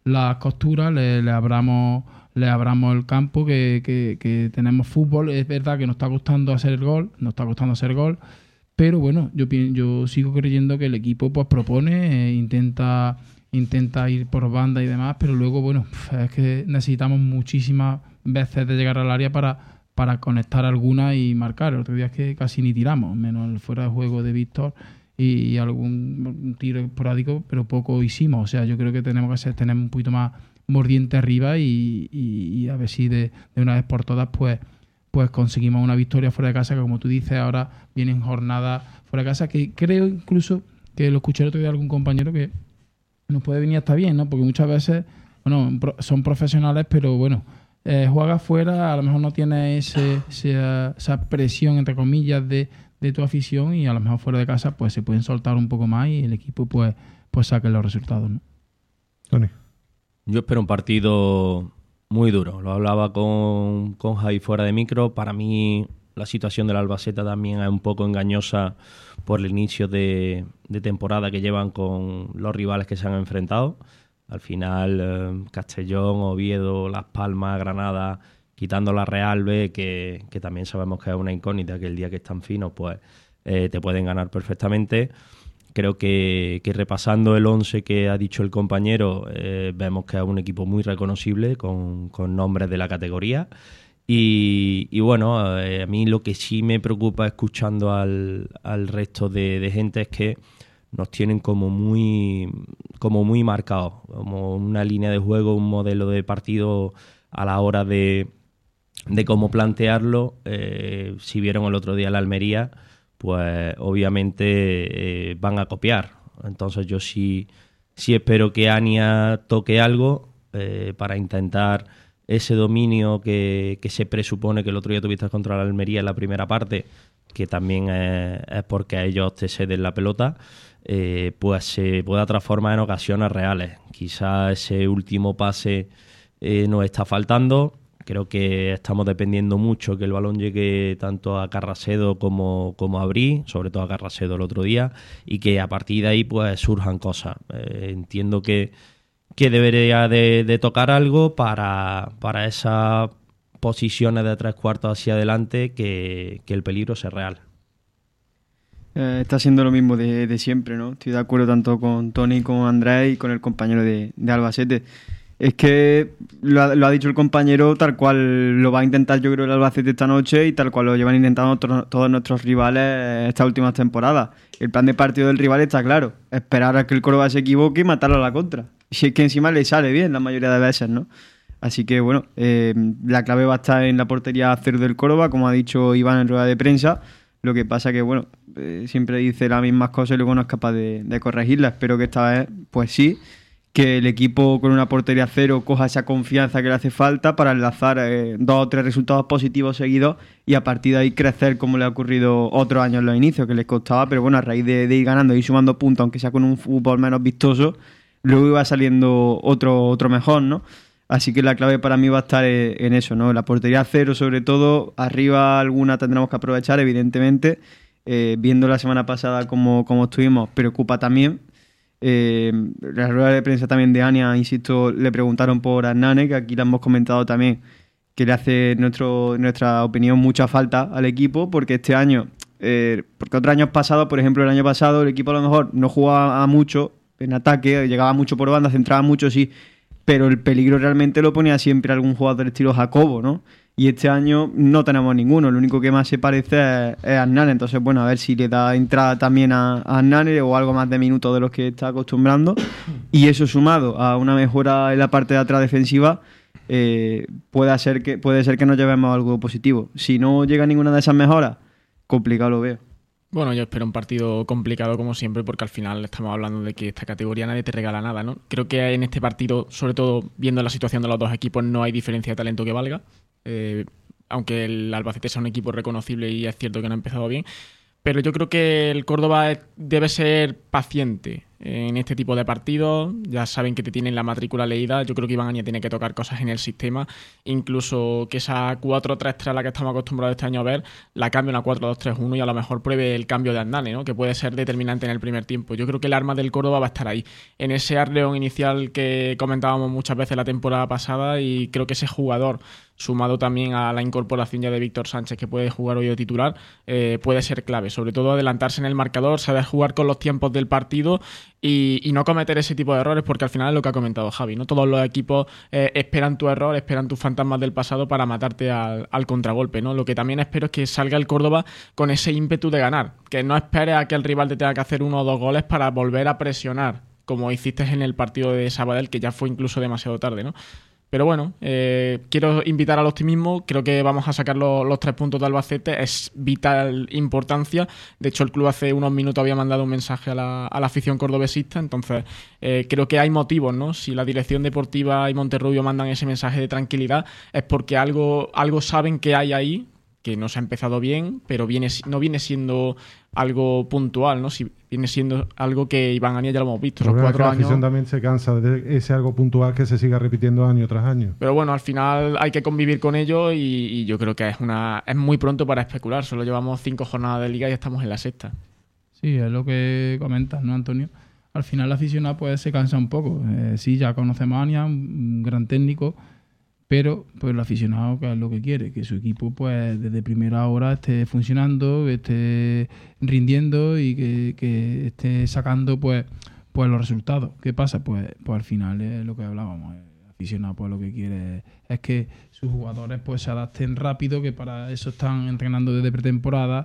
las costuras, le, le abramos le abramos el campo, que, que, que tenemos fútbol. Es verdad que nos está costando hacer el gol, nos está costando hacer gol, pero bueno, yo yo sigo creyendo que el equipo pues propone, eh, intenta intenta ir por banda y demás, pero luego, bueno, es que necesitamos muchísimas veces de llegar al área para, para conectar alguna y marcar. El otro día es que casi ni tiramos, menos el fuera de juego de Víctor y, y algún tiro esporádico, pero poco hicimos. O sea, yo creo que tenemos que ser, tener un poquito más mordiente arriba y, y, y a ver si de, de una vez por todas pues, pues conseguimos una victoria fuera de casa, que como tú dices, ahora vienen jornadas fuera de casa, que creo incluso que lo escuché el otro día de algún compañero que nos puede venir hasta bien, ¿no? Porque muchas veces, bueno, son profesionales, pero bueno, eh, juegas fuera, a lo mejor no tienes ese, ese, esa presión, entre comillas, de, de tu afición, y a lo mejor fuera de casa pues se pueden soltar un poco más y el equipo pues, pues saque los resultados, ¿no? Tony. Yo espero un partido muy duro. Lo hablaba con, con Javi fuera de micro. Para mí la situación del Albacete también es un poco engañosa por el inicio de, de temporada que llevan con los rivales que se han enfrentado. Al final, eh, Castellón, Oviedo, Las Palmas, Granada, quitando la Real B, que, que también sabemos que es una incógnita, que el día que están finos pues eh, te pueden ganar perfectamente. Creo que, que repasando el once que ha dicho el compañero, eh, vemos que es un equipo muy reconocible, con, con nombres de la categoría. Y, y bueno, eh, a mí lo que sí me preocupa escuchando al, al resto de, de gente es que nos tienen como muy, como muy marcados, como una línea de juego, un modelo de partido a la hora de, de cómo plantearlo. Eh, si vieron el otro día la Almería, pues obviamente eh, van a copiar. Entonces yo sí, sí espero que Ania toque algo eh, para intentar ese dominio que, que se presupone que el otro día tuviste contra la Almería en la primera parte, que también es, es porque ellos te ceden la pelota, eh, pues se pueda transformar en ocasiones reales. Quizás ese último pase eh, nos está faltando. Creo que estamos dependiendo mucho que el balón llegue tanto a Carracedo como, como a Brí, sobre todo a Carracedo el otro día, y que a partir de ahí pues surjan cosas. Eh, entiendo que, que debería de, de tocar algo para, para esas posiciones de tres cuartos hacia adelante, que, que el peligro sea real. Eh, está siendo lo mismo de, de siempre, ¿no? Estoy de acuerdo tanto con Tony, con Andrés y con el compañero de, de Albacete. Es que lo ha, lo ha dicho el compañero, tal cual lo va a intentar yo creo el Albacete esta noche, y tal cual lo llevan intentando otro, todos nuestros rivales estas últimas temporadas. El plan de partido del rival está claro: esperar a que el Córdoba se equivoque y matarlo a la contra. Y es que encima le sale bien la mayoría de veces, ¿no? Así que bueno, eh, la clave va a estar en la portería cero del Córdoba, como ha dicho Iván en rueda de prensa. Lo que pasa que, bueno, eh, siempre dice las mismas cosas y luego no es capaz de, de corregirlas. Espero que esta vez, pues sí, que el equipo con una portería cero coja esa confianza que le hace falta para enlazar eh, dos o tres resultados positivos seguidos y a partir de ahí crecer, como le ha ocurrido otros años en los inicios, que les costaba, pero bueno, a raíz de, de ir ganando y sumando puntos, aunque sea con un fútbol menos vistoso, luego iba saliendo otro, otro mejor, ¿no? Así que la clave para mí va a estar en eso, ¿no? La portería cero, sobre todo. Arriba alguna tendremos que aprovechar, evidentemente. Eh, viendo la semana pasada cómo, cómo estuvimos, preocupa también. Eh, la rueda de prensa también de Ania, insisto, le preguntaron por Hernane, que aquí le hemos comentado también, que le hace nuestro, nuestra opinión mucha falta al equipo, porque este año, eh, porque otros años pasados, por ejemplo el año pasado, el equipo a lo mejor no jugaba mucho en ataque, llegaba mucho por banda, centraba mucho, sí, pero el peligro realmente lo ponía siempre algún jugador del estilo Jacobo, ¿no? Y este año no tenemos ninguno, lo único que más se parece es, es a Hernán. Entonces, bueno, a ver si le da entrada también a, a Hernán o algo más de minutos de los que está acostumbrando. Y eso sumado a una mejora en la parte de atrás defensiva, eh, puede ser que puede ser que nos llevemos algo positivo. Si no llega ninguna de esas mejoras, complicado lo veo. Bueno, yo espero un partido complicado como siempre, porque al final estamos hablando de que esta categoría nadie te regala nada, ¿no? Creo que en este partido, sobre todo viendo la situación de los dos equipos, no hay diferencia de talento que valga. Eh, aunque el Albacete sea un equipo reconocible y es cierto que no ha empezado bien, pero yo creo que el Córdoba debe ser paciente, en este tipo de partidos. Ya saben que te tienen la matrícula leída. Yo creo que Iván Ania tiene que tocar cosas en el sistema, incluso que esa cuatro tres tres a la que estamos acostumbrados este año a ver, la cambie a una cuatro dos tres uno y a lo mejor pruebe el cambio de Andane, ¿no? Que puede ser determinante en el primer tiempo. Yo creo que el arma del Córdoba va a estar ahí, en ese Arleón inicial que comentábamos muchas veces la temporada pasada, y creo que ese jugador, sumado también a la incorporación ya de Víctor Sánchez, que puede jugar hoy de titular, eh, puede ser clave. Sobre todo adelantarse en el marcador, saber jugar con los tiempos del partido y, y no cometer ese tipo de errores, porque al final es lo que ha comentado Javi, ¿no? Todos los equipos eh, esperan tu error, esperan tus fantasmas del pasado para matarte al, al contragolpe, ¿no? Lo que también espero es que salga el Córdoba con ese ímpetu de ganar, que no esperes a que el rival te tenga que hacer uno o dos goles para volver a presionar, como hiciste en el partido de Sabadell, que ya fue incluso demasiado tarde, ¿no? Pero bueno, eh, quiero invitar al optimismo. Creo que vamos a sacar los, los tres puntos de Albacete. Es vital importancia. De hecho, el club hace unos minutos había mandado un mensaje a la, a la afición cordobesista. Entonces, eh, creo que hay motivos, ¿no? Si la dirección deportiva y Monterrubio mandan ese mensaje de tranquilidad, es porque algo, algo saben que hay ahí, que no se ha empezado bien, pero viene, no viene siendo algo puntual, ¿no? Si viene siendo algo que Iván Ania ya lo hemos visto. Los cuatro la años. afición también se cansa de ese algo puntual que se siga repitiendo año tras año. Pero bueno, al final hay que convivir con ello y, y yo creo que es una es muy pronto para especular. Solo llevamos cinco jornadas de liga y estamos en la sexta. Sí, es lo que comentas, ¿no, Antonio? Al final el aficionado pues se cansa un poco. Eh, sí, ya conocemos a Ania, un gran técnico, pero pues el aficionado, que es lo que quiere, que su equipo pues desde primera hora esté funcionando, esté rindiendo y que, que esté sacando pues, pues los resultados. ¿Qué pasa? Pues, pues al final es lo que hablábamos. El aficionado pues lo que quiere es que sus jugadores pues se adapten rápido, que para eso están entrenando desde pretemporada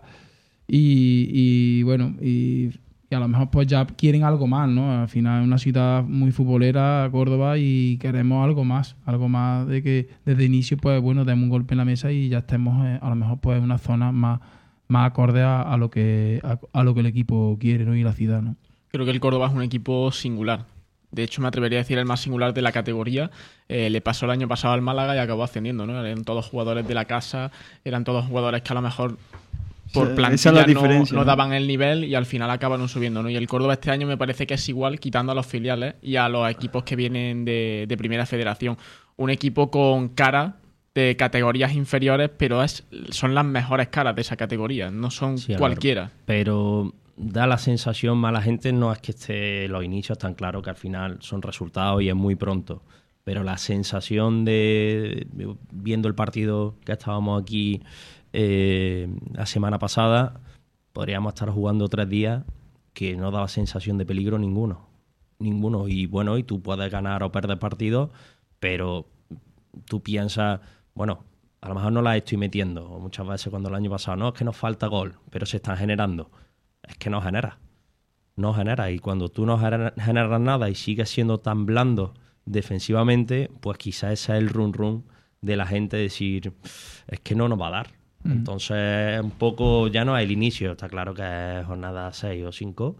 y, y bueno, y y a lo mejor pues ya quieren algo más, ¿no? Al final es una ciudad muy futbolera, Córdoba, y queremos algo más, algo más de que desde inicio pues bueno, demos un golpe en la mesa y ya estemos eh, a lo mejor pues en una zona más, más acorde a, a lo que a, a lo que el equipo quiere, ¿no? Y la ciudad, ¿no? Creo que el Córdoba es un equipo singular. De hecho, me atrevería a decir el más singular de la categoría. Eh, le pasó el año pasado al Málaga y acabó ascendiendo, ¿no? Eran todos jugadores de la casa, eran todos jugadores que a lo mejor por plantilla no, no daban el nivel y al final acabaron subiendo, ¿no? Y el Córdoba este año me parece que es igual, quitando a los filiales y a los equipos que vienen de, de Primera Federación. Un equipo con cara de categorías inferiores, pero es, son las mejores caras de esa categoría, no son sí, cualquiera. Pero da la sensación, mala gente, no es que esté los inicios tan claros, que al final son resultados y es muy pronto. Pero la sensación de, viendo el partido que estábamos aquí Eh, la semana pasada, podríamos estar jugando tres días que no daba sensación de peligro ninguno. Ninguno. Y bueno, y tú puedes ganar o perder partidos, pero tú piensas, bueno, a lo mejor no la estoy metiendo. O muchas veces cuando el año pasado, no, es que nos falta gol, pero se están generando. Es que no genera. No genera. Y cuando tú no generas nada y sigues siendo tan blando defensivamente, pues quizás ese es el run run de la gente, decir, es que no nos va a dar. Entonces, un poco, ya no es el inicio, está claro que es jornada seis o cinco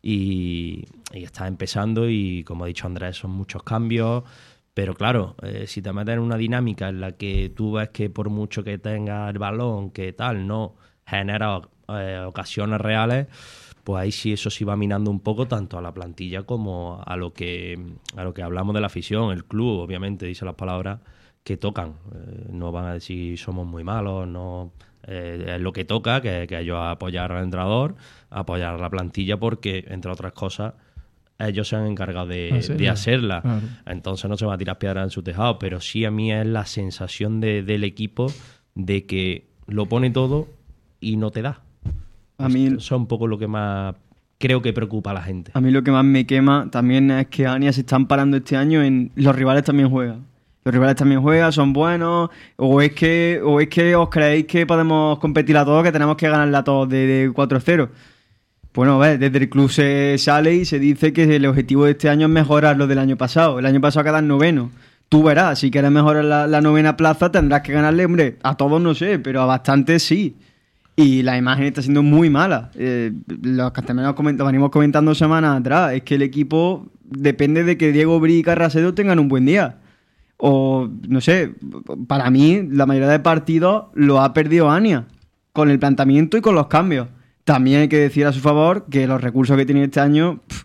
y, y está empezando y, como ha dicho Andrés, son muchos cambios, pero claro, eh, si te metes en una dinámica en la que tú ves que por mucho que tenga el balón, que tal, no genera eh, ocasiones reales, pues ahí sí eso sí va minando un poco tanto a la plantilla como a lo que, a lo que hablamos de la afición. El club, obviamente, dice las palabras que tocan, eh, no van a decir somos muy malos, no eh, es lo que toca, que, que ellos apoyar al entrenador, apoyar a la plantilla, porque entre otras cosas ellos se han encargado de hacerla, de hacerla. Claro. Entonces no se va a tirar piedras en su tejado, pero sí a mí es la sensación de, del equipo de que lo pone todo y no te da. A mí eso es un poco lo que más creo que preocupa a la gente. A mí lo que más me quema también es que Ania se están parando este año en los rivales también juegan. Los rivales también juegan, son buenos, o es que o es que os creéis que podemos competir a todos, que tenemos que ganarla a todos de, de cuatro cero. Bueno, ¿ves? Desde el club se sale y se dice que el objetivo de este año es mejorar lo del año pasado. El año pasado quedan noveno. Tú verás, si quieres mejorar la, la novena plaza tendrás que ganarle, hombre, a todos no sé, pero a bastantes sí. Y la imagen está siendo muy mala. Eh, los que también lo coment- venimos comentando semanas atrás, es que el equipo depende de que Diego Bri y Carracedo tengan un buen día. O, no sé, para mí la mayoría de partidos lo ha perdido Ania, con el planteamiento y con los cambios. También hay que decir a su favor que los recursos que tiene este año, pff,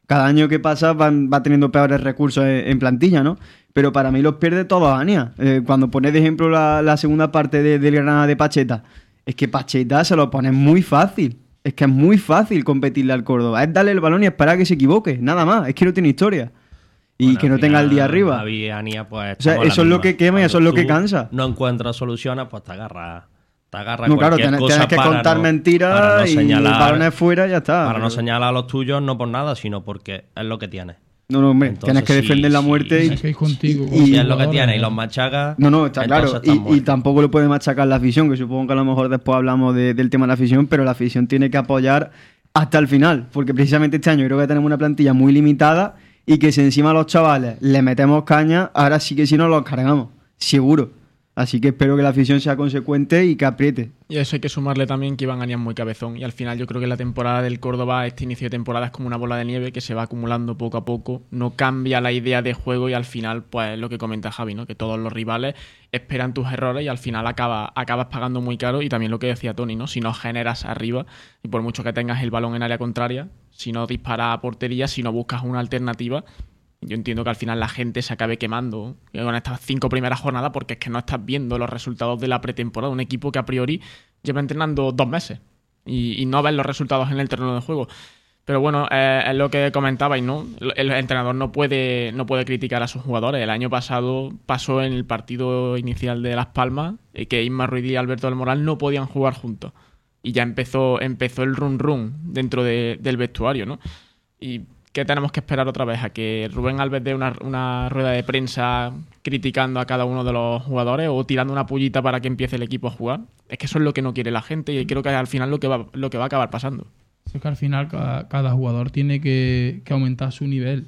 Cada año que pasa van, va teniendo peores recursos en, en plantilla, ¿no? Pero para mí los pierde todos Ania. Eh, cuando pones de ejemplo la, la segunda parte de, del Granada de Pacheta, es que Pacheta se lo pone muy fácil. Es que es muy fácil competirle al Córdoba. Es darle el balón y esperar a que se equivoque. Nada más. Es que no tiene historia. Y bueno, que no tenga el día arriba. Javi, Ania, pues, o sea, eso es lo que quema y eso es lo que cansa. No encuentras soluciones, pues te agarras. Te agarras no, claro, cualquier tienes, cosa tienes que para contar no, mentiras para no y señalar, balones fuera y ya está. Para pero... no señalar a los tuyos, no por nada, sino porque es lo que tienes. No, no, hombre, Entonces, tienes que defender sí, la muerte sí, y, sí. contigo, y, y es lo que tienes y los machacas. No, no, está claro. Y, y tampoco lo puede machacar la afición, que supongo que a lo mejor después hablamos de, del tema de la afición, pero la afición tiene que apoyar hasta el final, porque precisamente este año creo que tenemos una plantilla muy limitada y que si encima a los chavales le metemos caña, ahora sí que sí nos los cargamos, seguro. Así que espero que la afición sea consecuente y que apriete. Y a eso hay que sumarle también que Iván Anias es muy cabezón. Y al final yo creo que la temporada del Córdoba, este inicio de temporada, es como una bola de nieve que se va acumulando poco a poco. No cambia la idea de juego y al final, pues es lo que comenta Javi, ¿no? Que todos los rivales esperan tus errores y al final acaba, acabas pagando muy caro. Y también lo que decía Tony, ¿no? Si no generas arriba y por mucho que tengas el balón en área contraria, si no disparas a portería, si no buscas una alternativa... Yo entiendo que al final la gente se acabe quemando con estas cinco primeras jornadas porque es que no estás viendo los resultados de la pretemporada. Un equipo que a priori lleva entrenando dos meses y, y no ves los resultados en el terreno de juego. Pero bueno, eh, es lo que comentabais, ¿no? El entrenador no puede, no puede criticar a sus jugadores. El año pasado pasó en el partido inicial de Las Palmas eh, que Isma Ruiz y Alberto del Moral no podían jugar juntos. Y ya empezó, empezó el run run dentro de, del vestuario, ¿no? Y ¿qué tenemos que esperar otra vez? ¿A que Rubén Alves dé una, una rueda de prensa criticando a cada uno de los jugadores o tirando una pullita para que empiece el equipo a jugar? Es que eso es lo que no quiere la gente y creo que al final lo que va, lo que va a acabar pasando. Es que al final cada, cada jugador tiene que, que aumentar su nivel.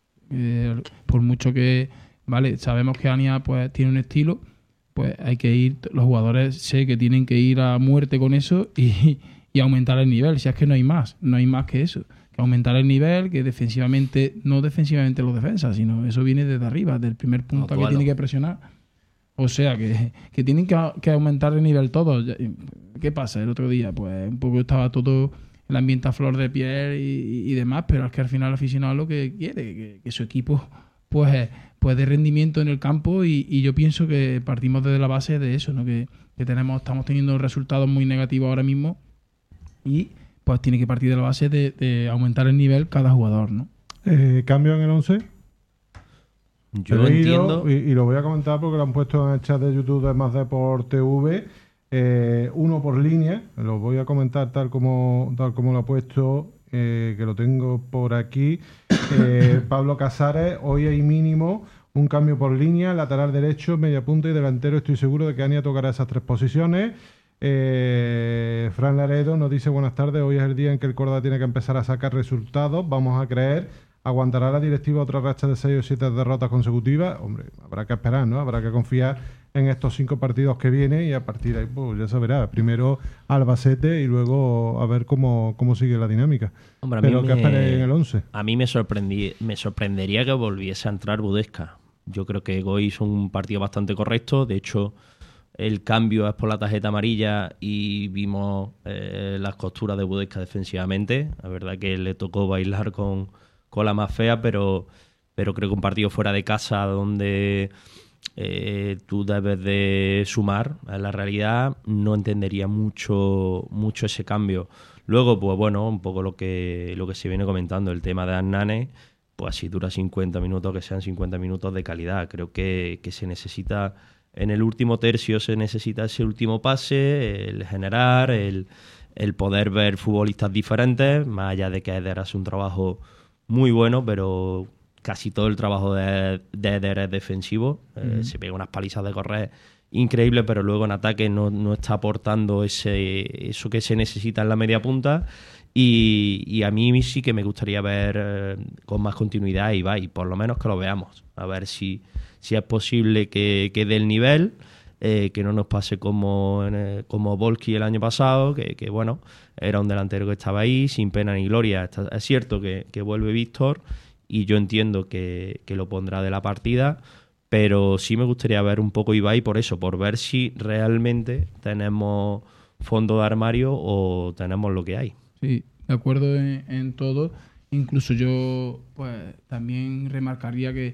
Eh, por mucho que, vale, sabemos que Ania pues tiene un estilo, pues hay que ir, los jugadores sé que tienen que ir a muerte con eso y, y aumentar el nivel. Si es que no hay más, no hay más que eso. Aumentar el nivel, que defensivamente, no defensivamente los defensas, sino eso viene desde arriba, del primer punto no, que tiene que presionar. O sea, que, que tienen que, que aumentar el nivel todos. ¿Qué pasa el otro día? Pues un poco estaba todo el ambiente a flor de piel y, y demás, pero es que al final el aficionado lo que quiere, que, que su equipo pues, pues de rendimiento en el campo y, y yo pienso que partimos desde la base de eso, ¿no? que, que tenemos estamos teniendo resultados muy negativos ahora mismo y pues tiene que partir de la base de, de aumentar el nivel cada jugador, ¿no? Eh, ¿Cambio en el once? Yo He entiendo... Y, y lo voy a comentar porque lo han puesto en el chat de YouTube de Más Deport T V. Eh, uno por línea, lo voy a comentar tal como, tal como lo ha puesto, eh, que lo tengo por aquí. Eh, Pablo Casares, hoy hay mínimo un cambio por línea, lateral derecho, media punta y delantero. Estoy seguro de que Ania tocará esas tres posiciones. Eh, Fran Laredo nos dice buenas tardes, hoy es el día en que el Córdoba tiene que empezar a sacar resultados, vamos a creer, aguantará la directiva otra racha de seis o siete derrotas consecutivas. Hombre, habrá que esperar, ¿no? Habrá que confiar en estos cinco partidos que vienen y a partir de ahí pues ya se verá, primero Albacete y luego a ver cómo, cómo sigue la dinámica. Hombre, a pero mí que me, espere en el once. A mí me, sorprendí, me sorprendería que volviese a entrar Budesca. Yo creo que Goy hizo un partido bastante correcto, de hecho el cambio es por la tarjeta amarilla y vimos eh, las costuras de Budesca defensivamente. La verdad que le tocó bailar con, con la más fea, pero, pero creo que un partido fuera de casa donde eh, tú debes de sumar a la realidad, no entendería mucho, mucho ese cambio. Luego, pues bueno, un poco lo que, lo que se viene comentando, el tema de Hernán, pues si dura cincuenta minutos, que sean cincuenta minutos de calidad. Creo que, que se necesita... En el último tercio se necesita ese último pase, el generar, el, el poder ver futbolistas diferentes, más allá de que Eder hace un trabajo muy bueno, pero casi todo el trabajo de, de Eder es defensivo. Uh-huh. Eh, se pega unas palizas de correr increíbles, pero luego en ataque no, no está aportando ese, eso que se necesita en la media punta. Y, y a mí sí que me gustaría ver eh, con más continuidad a Ibai, por lo menos que lo veamos, a ver si, si es posible que, que dé el nivel, eh, que no nos pase como, eh, como Volki el año pasado, que, que bueno, era un delantero que estaba ahí sin pena ni gloria. Está, es cierto que, que vuelve Víctor y yo entiendo que, que lo pondrá de la partida, pero sí me gustaría ver un poco Ibai por eso, por ver si realmente tenemos fondo de armario o tenemos lo que hay. Sí, de acuerdo en, en todo. Incluso yo pues también remarcaría que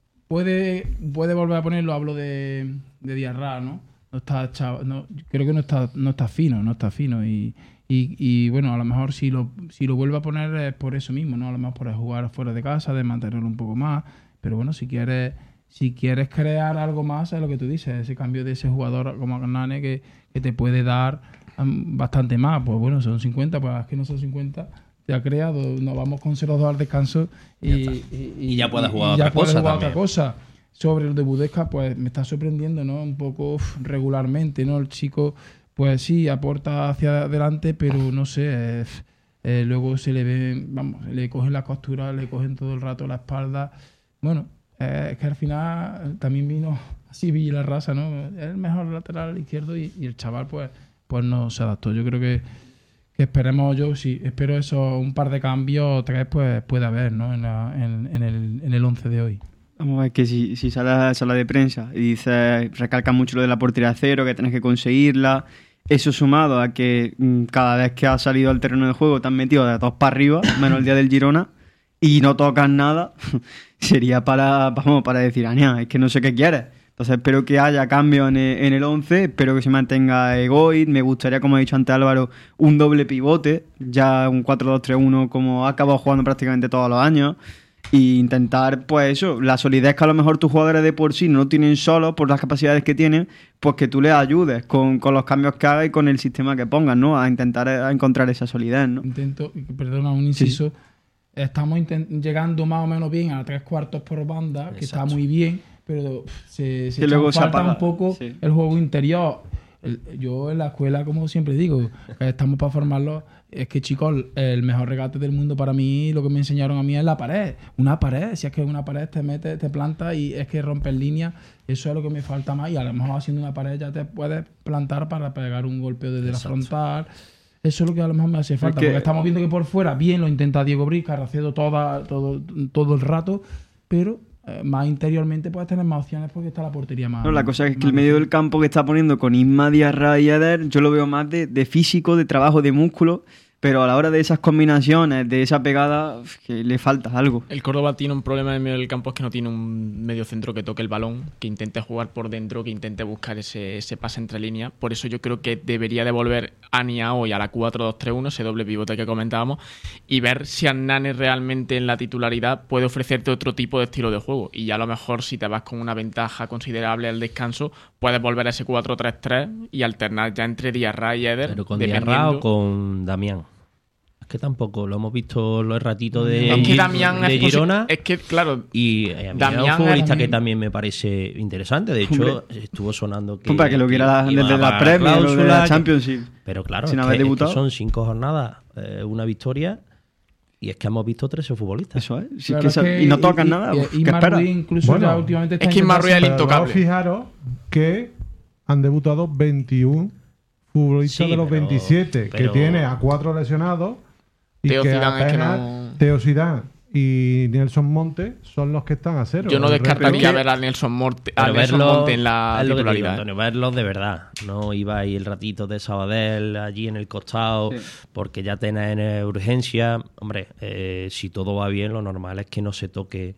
puede, puede volver a ponerlo, hablo de, de Diarra, ¿no? No está chavo, no, creo que no está, no está fino, no está fino y, y, y bueno, a lo mejor si lo, si lo vuelve a poner es por eso mismo, ¿no? A lo mejor por jugar fuera de casa, de mantenerlo un poco más, pero bueno, si quieres, si quieres crear algo más, es lo que tú dices, ese cambio de ese jugador como Nane que, que te puede dar um, bastante más, pues bueno, son cincuenta, pues es que no son cincuenta. Te ha creado, nos vamos con cero dos al descanso y, y, y, y ya puedes jugar, y otra, ya puedes cosa jugar también. otra cosa. Sobre el de Budesca, pues me está sorprendiendo, ¿no? Un poco uf, regularmente, ¿no? El chico, pues sí, aporta hacia adelante, pero no sé, eh, eh, luego se le ve, vamos, le cogen la costura, le cogen todo el rato la espalda. Bueno, eh, es que al final también vino así Villa Raza, ¿no? Es el mejor lateral izquierdo y, y el chaval, pues, pues no se adaptó. Yo creo que que esperemos, yo sí, espero eso, un par de cambios, tres, pues puede haber, ¿no? En, la, en, en el en el once de hoy. Vamos a ver que si, si sale a la sala de prensa y dice, recalca mucho lo de la portería cero, que tienes que conseguirla, eso sumado a que mmm, cada vez que has salido al terreno de juego te han metido de dos para arriba, menos el día del Girona, y no tocas nada, sería para, vamos, para decir, Ania, es que no sé qué quieres. Entonces espero que haya cambios en el, en el once, espero que se mantenga Egoit, me gustaría, como ha dicho antes Álvaro, un doble pivote, ya un cuatro dos tres uno como ha acabado jugando prácticamente todos los años, e intentar, pues eso, la solidez que a lo mejor tus jugadores de por sí no tienen solos por las capacidades que tienen, pues que tú les ayudes con, con los cambios que hagas y con el sistema que pongas, ¿no? A intentar a encontrar esa solidez, ¿no? Intento, perdona, un inciso, sí. Estamos llegando más o menos bien a tres cuartos por banda, que Exacto. está muy bien, pero se, se que luego se falta apaga. un poco Sí. el juego interior. El, yo en la escuela, como siempre digo, que estamos para formarlos, es que chicos, el mejor regate del mundo para mí, lo que me enseñaron a mí es la pared. Una pared, si es que una pared te mete, te planta y es que rompes líneas, eso es lo que me falta más y a lo mejor haciendo una pared ya te puedes plantar para pegar un golpeo desde Exacto. la frontal. Eso es lo que a lo mejor me hace falta, Es que- porque estamos viendo que por fuera bien lo intenta Diego Briz, Carracedo toda, todo, todo el rato, pero eh, más interiormente puedes tener más opciones porque está la portería más... No, la cosa es que más el medio del campo que está poniendo con Isma, Diarra y Eder, yo lo veo más de, de físico, de trabajo, de músculo, pero a la hora de esas combinaciones, de esa pegada, que le falta algo. El Córdoba tiene un problema en el medio del campo, es que no tiene un medio centro que toque el balón, que intente jugar por dentro, que intente buscar ese, ese pase entre líneas. Por eso yo creo que debería devolver Ania hoy a la cuatro dos tres uno, ese doble pivote que comentábamos, y ver si Hernán realmente en la titularidad puede ofrecerte otro tipo de estilo de juego. Y ya a lo mejor si te vas con una ventaja considerable al descanso, puedes volver a ese cuatro tres tres y alternar ya entre Diarra y Eder. Pero con dependiendo- Diarra o con Damián. Es que tampoco, lo hemos visto los ratitos de, Es que Damián de es posi- Girona. Es que, claro, Y eh, a mí Damián es un futbolista era- que también me parece interesante. De hecho, Hombre. estuvo sonando que. Pues para que lo quiera la- iba desde a la pagar Premier o de la cláusula, que- Championship. Pero claro, Sin es haber que, es que debutado. son cinco jornadas, eh, una victoria. Y es que hemos visto trece futbolistas. Eso es. Si Claro, es que es esa- que- y no tocan y- nada. y- uf, y ¿qué Marc espera? Ruiz incluso Bueno, ya últimamente está es que Isma Ruiz es el Pero luego intocable. fijaros que han debutado veintiún futbolistas Sí, de los pero- veintisiete, pero- que tiene a cuatro lesionados y Teo que Zidane es que apenas no- Teo Zidane y Nelson Monte son los que están a cero. yo no El resto- descartaría que- ver a Nelson, Morte, a Pero Nelson verlo- Monte en la es lo que te digo, titularidad. Antonio, verlos de verdad. No iba ahí el ratito de Sabadell allí en el costado, Sí. porque ya tenés urgencia. Hombre, eh, si todo va bien, lo normal es que no se toque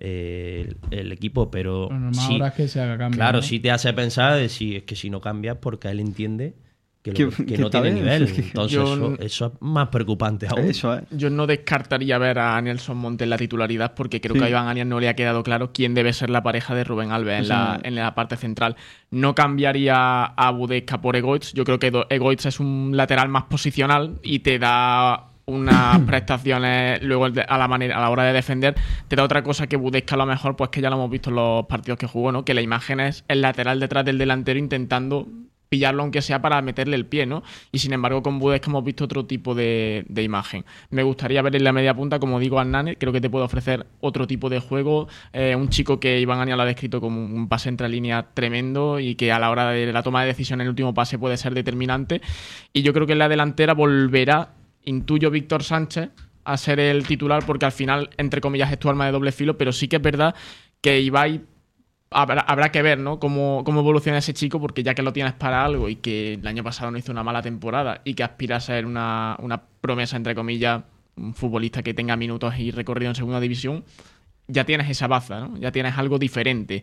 eh, el, el equipo, pero Lo normal sí, ahora es que se haga cambio. claro, ¿no? sí te hace pensar de si es que si no cambias, porque él entiende que, lo- Que- que que no está tiene bien. nivel. Es que- Entonces Yo eso, no- eso es más preocupante aún. Eso es. Yo no descartaría ver a Nelson Monte en la titularidad porque creo Sí. que a Iván Arias no le ha quedado claro quién debe ser la pareja de Rubén Alves en Eso la, no. en la parte central. No cambiaría a Budesca por Egoitz. Yo creo que Do- Egoitz es un lateral más posicional y te da unas prestaciones luego de- a la manera a la hora de defender, te da otra cosa que Budesca a lo mejor, pues que ya lo hemos visto en los partidos que jugó, ¿no? Que la imagen es el lateral detrás del delantero intentando pillarlo aunque sea para meterle el pie, ¿no? Y sin embargo con Budesca hemos visto otro tipo de, de imagen. Me gustaría ver en la media punta, como digo, a Hernán, creo que te puede ofrecer otro tipo de juego, eh, un chico que Iván Ania lo ha descrito como un pase entre líneas tremendo y que a la hora de la toma de decisión en el último pase puede ser determinante. Y yo creo que en la delantera volverá, intuyo, Víctor Sánchez a ser el titular porque al final, entre comillas, es tu arma de doble filo, pero sí que es verdad que Ibai Habrá, habrá que ver, ¿no? Cómo, cómo evoluciona ese chico, porque ya que lo tienes para algo y que el año pasado no hizo una mala temporada y que aspira a ser una, una promesa, entre comillas, un futbolista que tenga minutos y recorrido en segunda división, ya tienes esa baza, ¿no? Ya tienes algo diferente.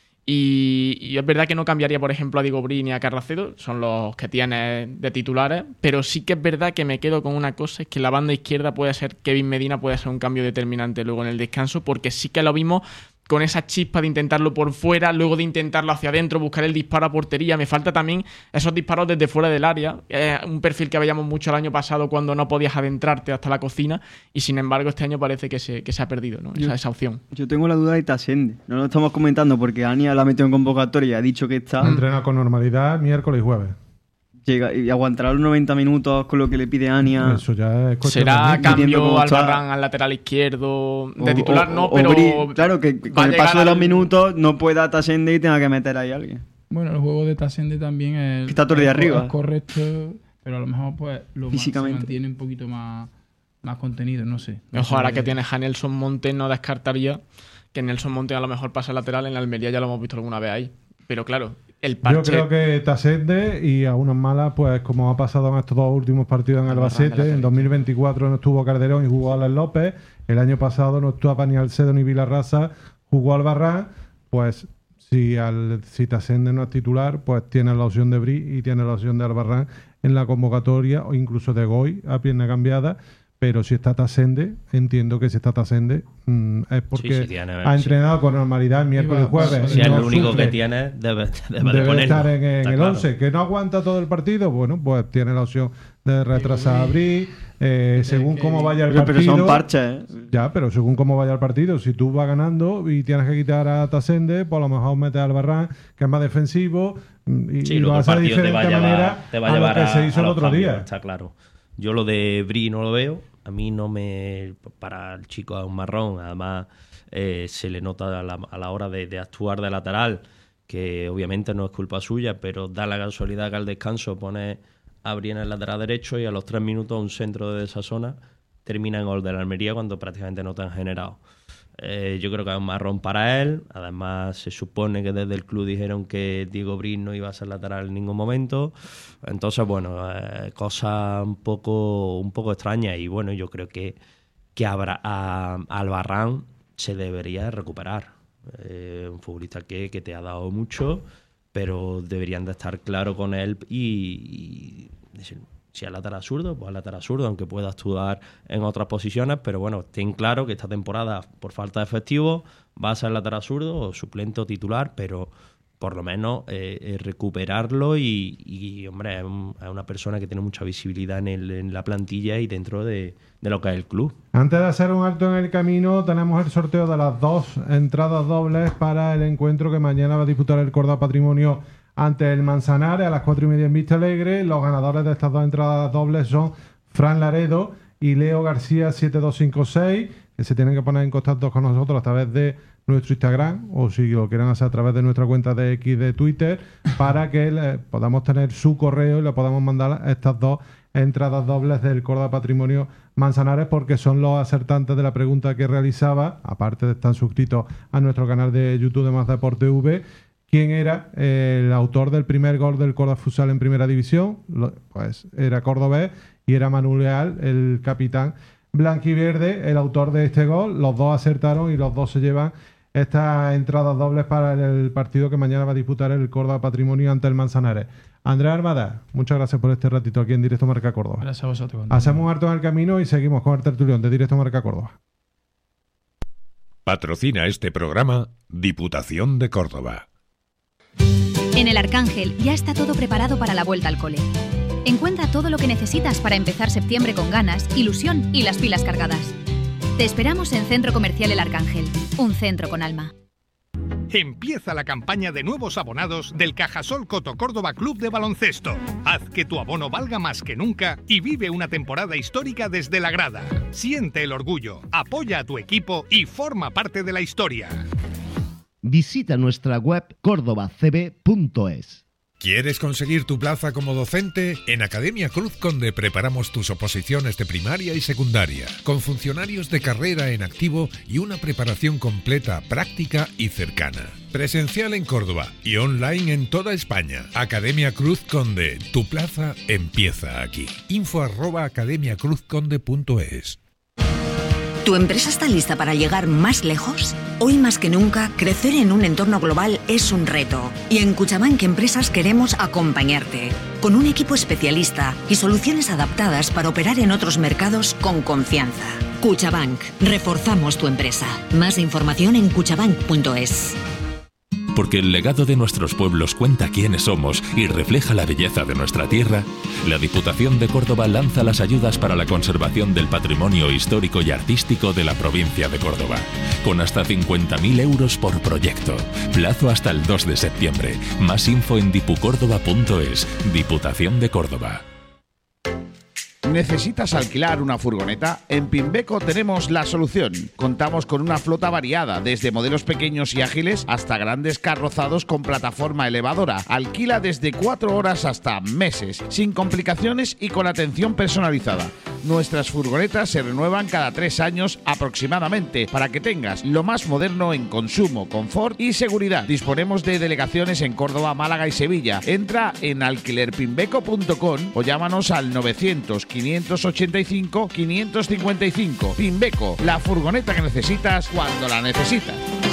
Y, y es verdad que no cambiaría, por ejemplo, a Diego Brin y a Carracedo, son los que tienes de titulares, pero sí que es verdad que me quedo con una cosa, es que la banda izquierda puede ser, Kevin Medina puede ser un cambio determinante luego en el descanso, porque sí que lo vimos con esa chispa de intentarlo por fuera, luego de intentarlo hacia adentro, buscar el disparo a portería. Me falta también esos disparos desde fuera del área, eh, un perfil que veíamos mucho el año pasado cuando no podías adentrarte hasta la cocina, y sin embargo este año parece que se, que se ha perdido, ¿no? Yo, esa, esa opción. Yo tengo la duda de Tasende, no lo estamos comentando porque Ania la ha metido en convocatoria y ha dicho que está... Entrena con normalidad miércoles y jueves. Llega y aguantará los noventa minutos con lo que le pide Ania. Eso ya es será cambio al Barran al lateral izquierdo de o, titular, o, no, o pero Bri, claro que, que con el paso de los al... minutos no pueda Tasende y tenga que meter ahí a alguien. Bueno, el juego de Tasende también es, está todo el día es, arriba. Es correcto, pero a lo mejor pues lo más, se mantiene un poquito más, más contenido, no sé. No Ojo, ahora sé. que tienes a Nelson Monte, no descartaría que Nelson Monte a lo mejor pasa lateral. En la Almería ya lo hemos visto alguna vez ahí, pero claro, el parche... Yo creo que Tasende, y a unas malas, pues como ha pasado en estos dos últimos partidos en Albacete, en dos mil veinticuatro no estuvo Calderón y jugó Alex López, el año pasado no estuvo ni Alcedo ni Vilarrasa, jugó Albarrán, pues si, al, si Tasende no es titular, pues tiene la opción de Bri y tiene la opción de Albarrán en la convocatoria, o incluso de Goy a pierna cambiada. Pero si está Tasende, entiendo que si está Tasende mmm, es porque sí, sí, tiene, ha entrenado sí. con normalidad el miércoles y jueves. Si no es lo único sufre, que tiene, debe, debe, debe de estar en, en el claro. once. ¿Que no aguanta todo el partido? Bueno, pues tiene la opción de retrasar a Bri, eh, según cómo vaya el pero, partido. Pero son parches, ¿eh? Ya, pero según cómo vaya el partido. Si tú vas ganando y tienes que quitar a Tasende, pues a lo mejor metes al Barran, que es más defensivo, y, sí, y lo vas a de diferente te va manera te va a, llevar a lo que a, se hizo a el otro cambios, día. Está claro. Yo lo de Bri no lo veo. A mí no me... Para el chico es un marrón. Además, eh, se le nota a la, a la hora de, de actuar de lateral, que obviamente no es culpa suya, pero da la casualidad que al descanso pone a Bri en el lateral derecho y a los tres minutos un centro de esa zona termina en gol de la Almería cuando prácticamente no te han generado. Eh, yo creo que es un marrón para él. Además, se supone que desde el club dijeron que Diego Brin no iba a ser lateral en ningún momento. Entonces, bueno, eh, cosas un poco, un poco extrañas. Y bueno, yo creo que, que habrá, a, a Albarrán se debería recuperar. Eh, un futbolista que, que te ha dado mucho, pero deberían de estar claros con él y, y decir, si es lateral zurdo, pues es lateral zurdo, aunque pueda actuar en otras posiciones, pero bueno, ten claro que esta temporada, por falta de efectivo, va a ser lateral zurdo o suplente o titular, pero por lo menos eh, eh, recuperarlo y, y hombre, es, un, es una persona que tiene mucha visibilidad en, el, en la plantilla y dentro de, de lo que es el club. Antes de hacer un alto en el camino, tenemos el sorteo de las dos entradas dobles para el encuentro que mañana va a disputar el Córdoba Patrimonio ante el Manzanares a las cuatro y media en Vista Alegre. Los ganadores de estas dos entradas dobles son Fran Laredo y Leo García siete dos cinco seis, que se tienen que poner en contacto con nosotros a través de nuestro Instagram, o si lo quieren hacer a través de nuestra cuenta de X de Twitter, para que le podamos tener su correo y le podamos mandar estas dos entradas dobles del Córdoba Patrimonio Manzanares, porque son los acertantes de la pregunta que realizaba, aparte de estar suscritos a nuestro canal de YouTube de Más Deporte V. ¿Quién era el autor del primer gol del Córdoba Futsal en Primera División? Pues era cordobés y era Manu Leal, el capitán blanquiverde, el autor de este gol. Los dos acertaron y los dos se llevan estas entradas dobles para el partido que mañana va a disputar el Córdoba Patrimonio ante el Manzanares. Andrés Armada, muchas gracias por este ratito aquí en Directo Marca Córdoba. Gracias a vosotros. Hacemos un harto en el camino y seguimos con el tertulión de Directo Marca Córdoba. Patrocina este programa Diputación de Córdoba. En el Arcángel ya está todo preparado para la vuelta al cole. Encuentra todo lo que necesitas para empezar septiembre con ganas, ilusión y las pilas cargadas. Te esperamos en Centro Comercial El Arcángel, un centro con alma. Empieza la campaña de nuevos abonados del Cajasol Coto Córdoba Club de Baloncesto. Haz que tu abono valga más que nunca y vive una temporada histórica desde la grada. Siente el orgullo, apoya a tu equipo y forma parte de la historia. Visita nuestra web córdoba c b punto es. ¿Quieres conseguir tu plaza como docente? En Academia Cruz Conde preparamos tus oposiciones de primaria y secundaria, con funcionarios de carrera en activo y una preparación completa, práctica y cercana. Presencial en Córdoba y online en toda España. Academia Cruz Conde, tu plaza empieza aquí. Info arroba academia cruz conde punto es. ¿Tu empresa está lista para llegar más lejos? Hoy más que nunca, crecer en un entorno global es un reto. Y en Cuchabank Empresas queremos acompañarte. Con un equipo especialista y soluciones adaptadas para operar en otros mercados con confianza. Cuchabank. Reforzamos tu empresa. Más información en cuchabank punto es. Porque el legado de nuestros pueblos cuenta quiénes somos y refleja la belleza de nuestra tierra, la Diputación de Córdoba lanza las ayudas para la conservación del patrimonio histórico y artístico de la provincia de Córdoba, con hasta cincuenta mil euros por proyecto. Plazo hasta el dos de septiembre. Más info en dipucórdoba punto es. Diputación de Córdoba. ¿Necesitas alquilar una furgoneta? En Pimbeco tenemos la solución. Contamos con una flota variada, desde modelos pequeños y ágiles hasta grandes carrozados con plataforma elevadora. Alquila desde cuatro horas hasta meses, sin complicaciones y con atención personalizada. Nuestras furgonetas se renuevan cada tres años aproximadamente, para que tengas lo más moderno en consumo, confort y seguridad. Disponemos de delegaciones en Córdoba, Málaga y Sevilla. Entra en alquiler pimbeco punto com o llámanos al novecientos, quinientos ochenta y cinco, quinientos cincuenta y cinco. Pimbeco, la furgoneta que necesitas cuando la necesitas.